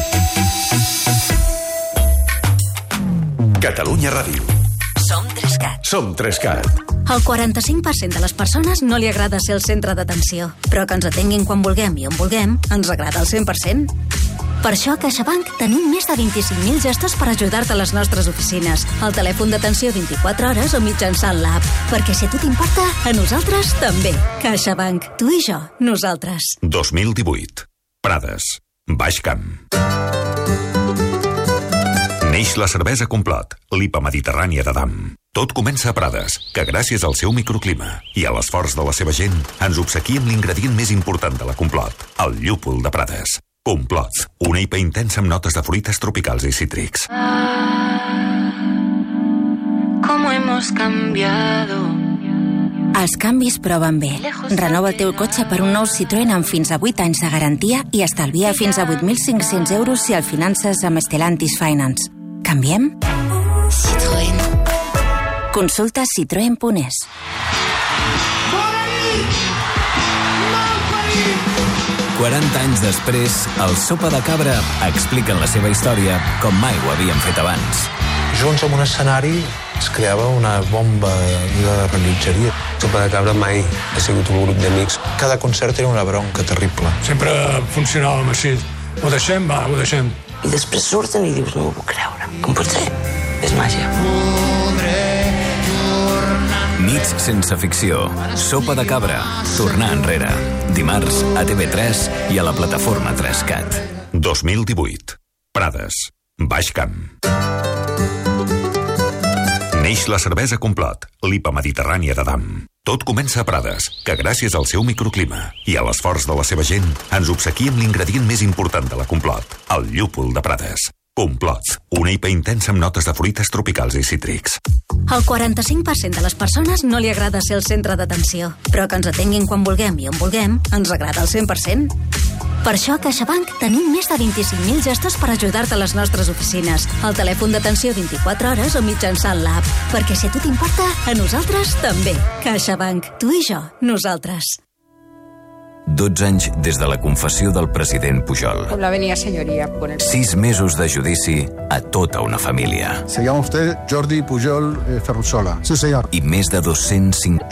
Catalunya Ràdio. Som Trescat. Som Trescat. Al quaranta-cinc per cent de les persones no li agrada ser el centre d'atenció, però que ens atenguin quan vulguem i on vulguem ens agrada al cent per cent. Per això a CaixaBank tenim més de vint-i-cinc mil gestos per ajudar-te a les nostres oficines, al telèfon d'atenció vint-i-quatre hores o mitjançant l'app. Perquè si a tu t'importa, a nosaltres també. CaixaBank. Tu i jo. Nosaltres. dos mil divuit. Prades. Baix Camp. Neix la cervesa Complot, l'I P A mediterrània de Damm. Tot comença a Prades, que gràcies al seu microclima i a l'esforç de la seva gent ens obsequia amb l'ingredient més important de la Complot, el llúpol de Prades. Complot, una I P A intensa amb notes de fruites tropicals i cítrics. ¿Cómo hemos cambiado? Els canvis proven bé. Renova el teu cotxe per un nou Citroën amb fins a vuit anys de garantia i estalvia fins a vuit mil cinc-cents euros si el finances amb Stellantis Finance. Canviem? Citroën. Consulta citroen punt es. quaranta anys després, el Sopa de Cabra expliquen la seva història com mai ho havien fet abans. Junts en un escenari es creava una bomba de rellotgeria. Sopa de Cabra mai ha sigut un grup d'amics. Cada concert era una bronca terrible. Sempre funcionàvem així. Ho deixem, va, ho deixem. I després surten i dius, no ho puc creure. Com pot ser? És màgia. Nits sense ficció. Sopa de Cabra. Tornar enrere. Dimarts a T V tres i a la plataforma tres cat. dos mil divuit. Prades. Baix Camp. Neix la cervesa Complot, l'I P A mediterrània de Damm. Tot comença a Prades, que gràcies al seu microclima i a l'esforç de la seva gent ens obsequia amb l'ingredient més important de la Complot, el llúpol de Prades. Complot, una I P A intensa amb notes de fruites tropicals i cítrics. El quaranta-cinc per cent de les persones no li agrada ser el centre d'atenció, però que ens atenguin quan vulguem i on vulguem ens agrada el cent per cent. Per això a CaixaBank tenim més de vint-i-cinc mil gestos per ajudar-te a les nostres oficines, al telèfon d'atenció vint-i-quatre hores o mitjançant l'app. Perquè si a tu t'importa, a nosaltres també. CaixaBank, tu i jo, nosaltres. dotze anys des de la confessió del president Pujol. La venia señoría. Con el... Sis mesos de judici a tota una família. Se llama usted Jordi Pujol eh, Ferrusola. Sí, señor. I més de dos-cents cinc...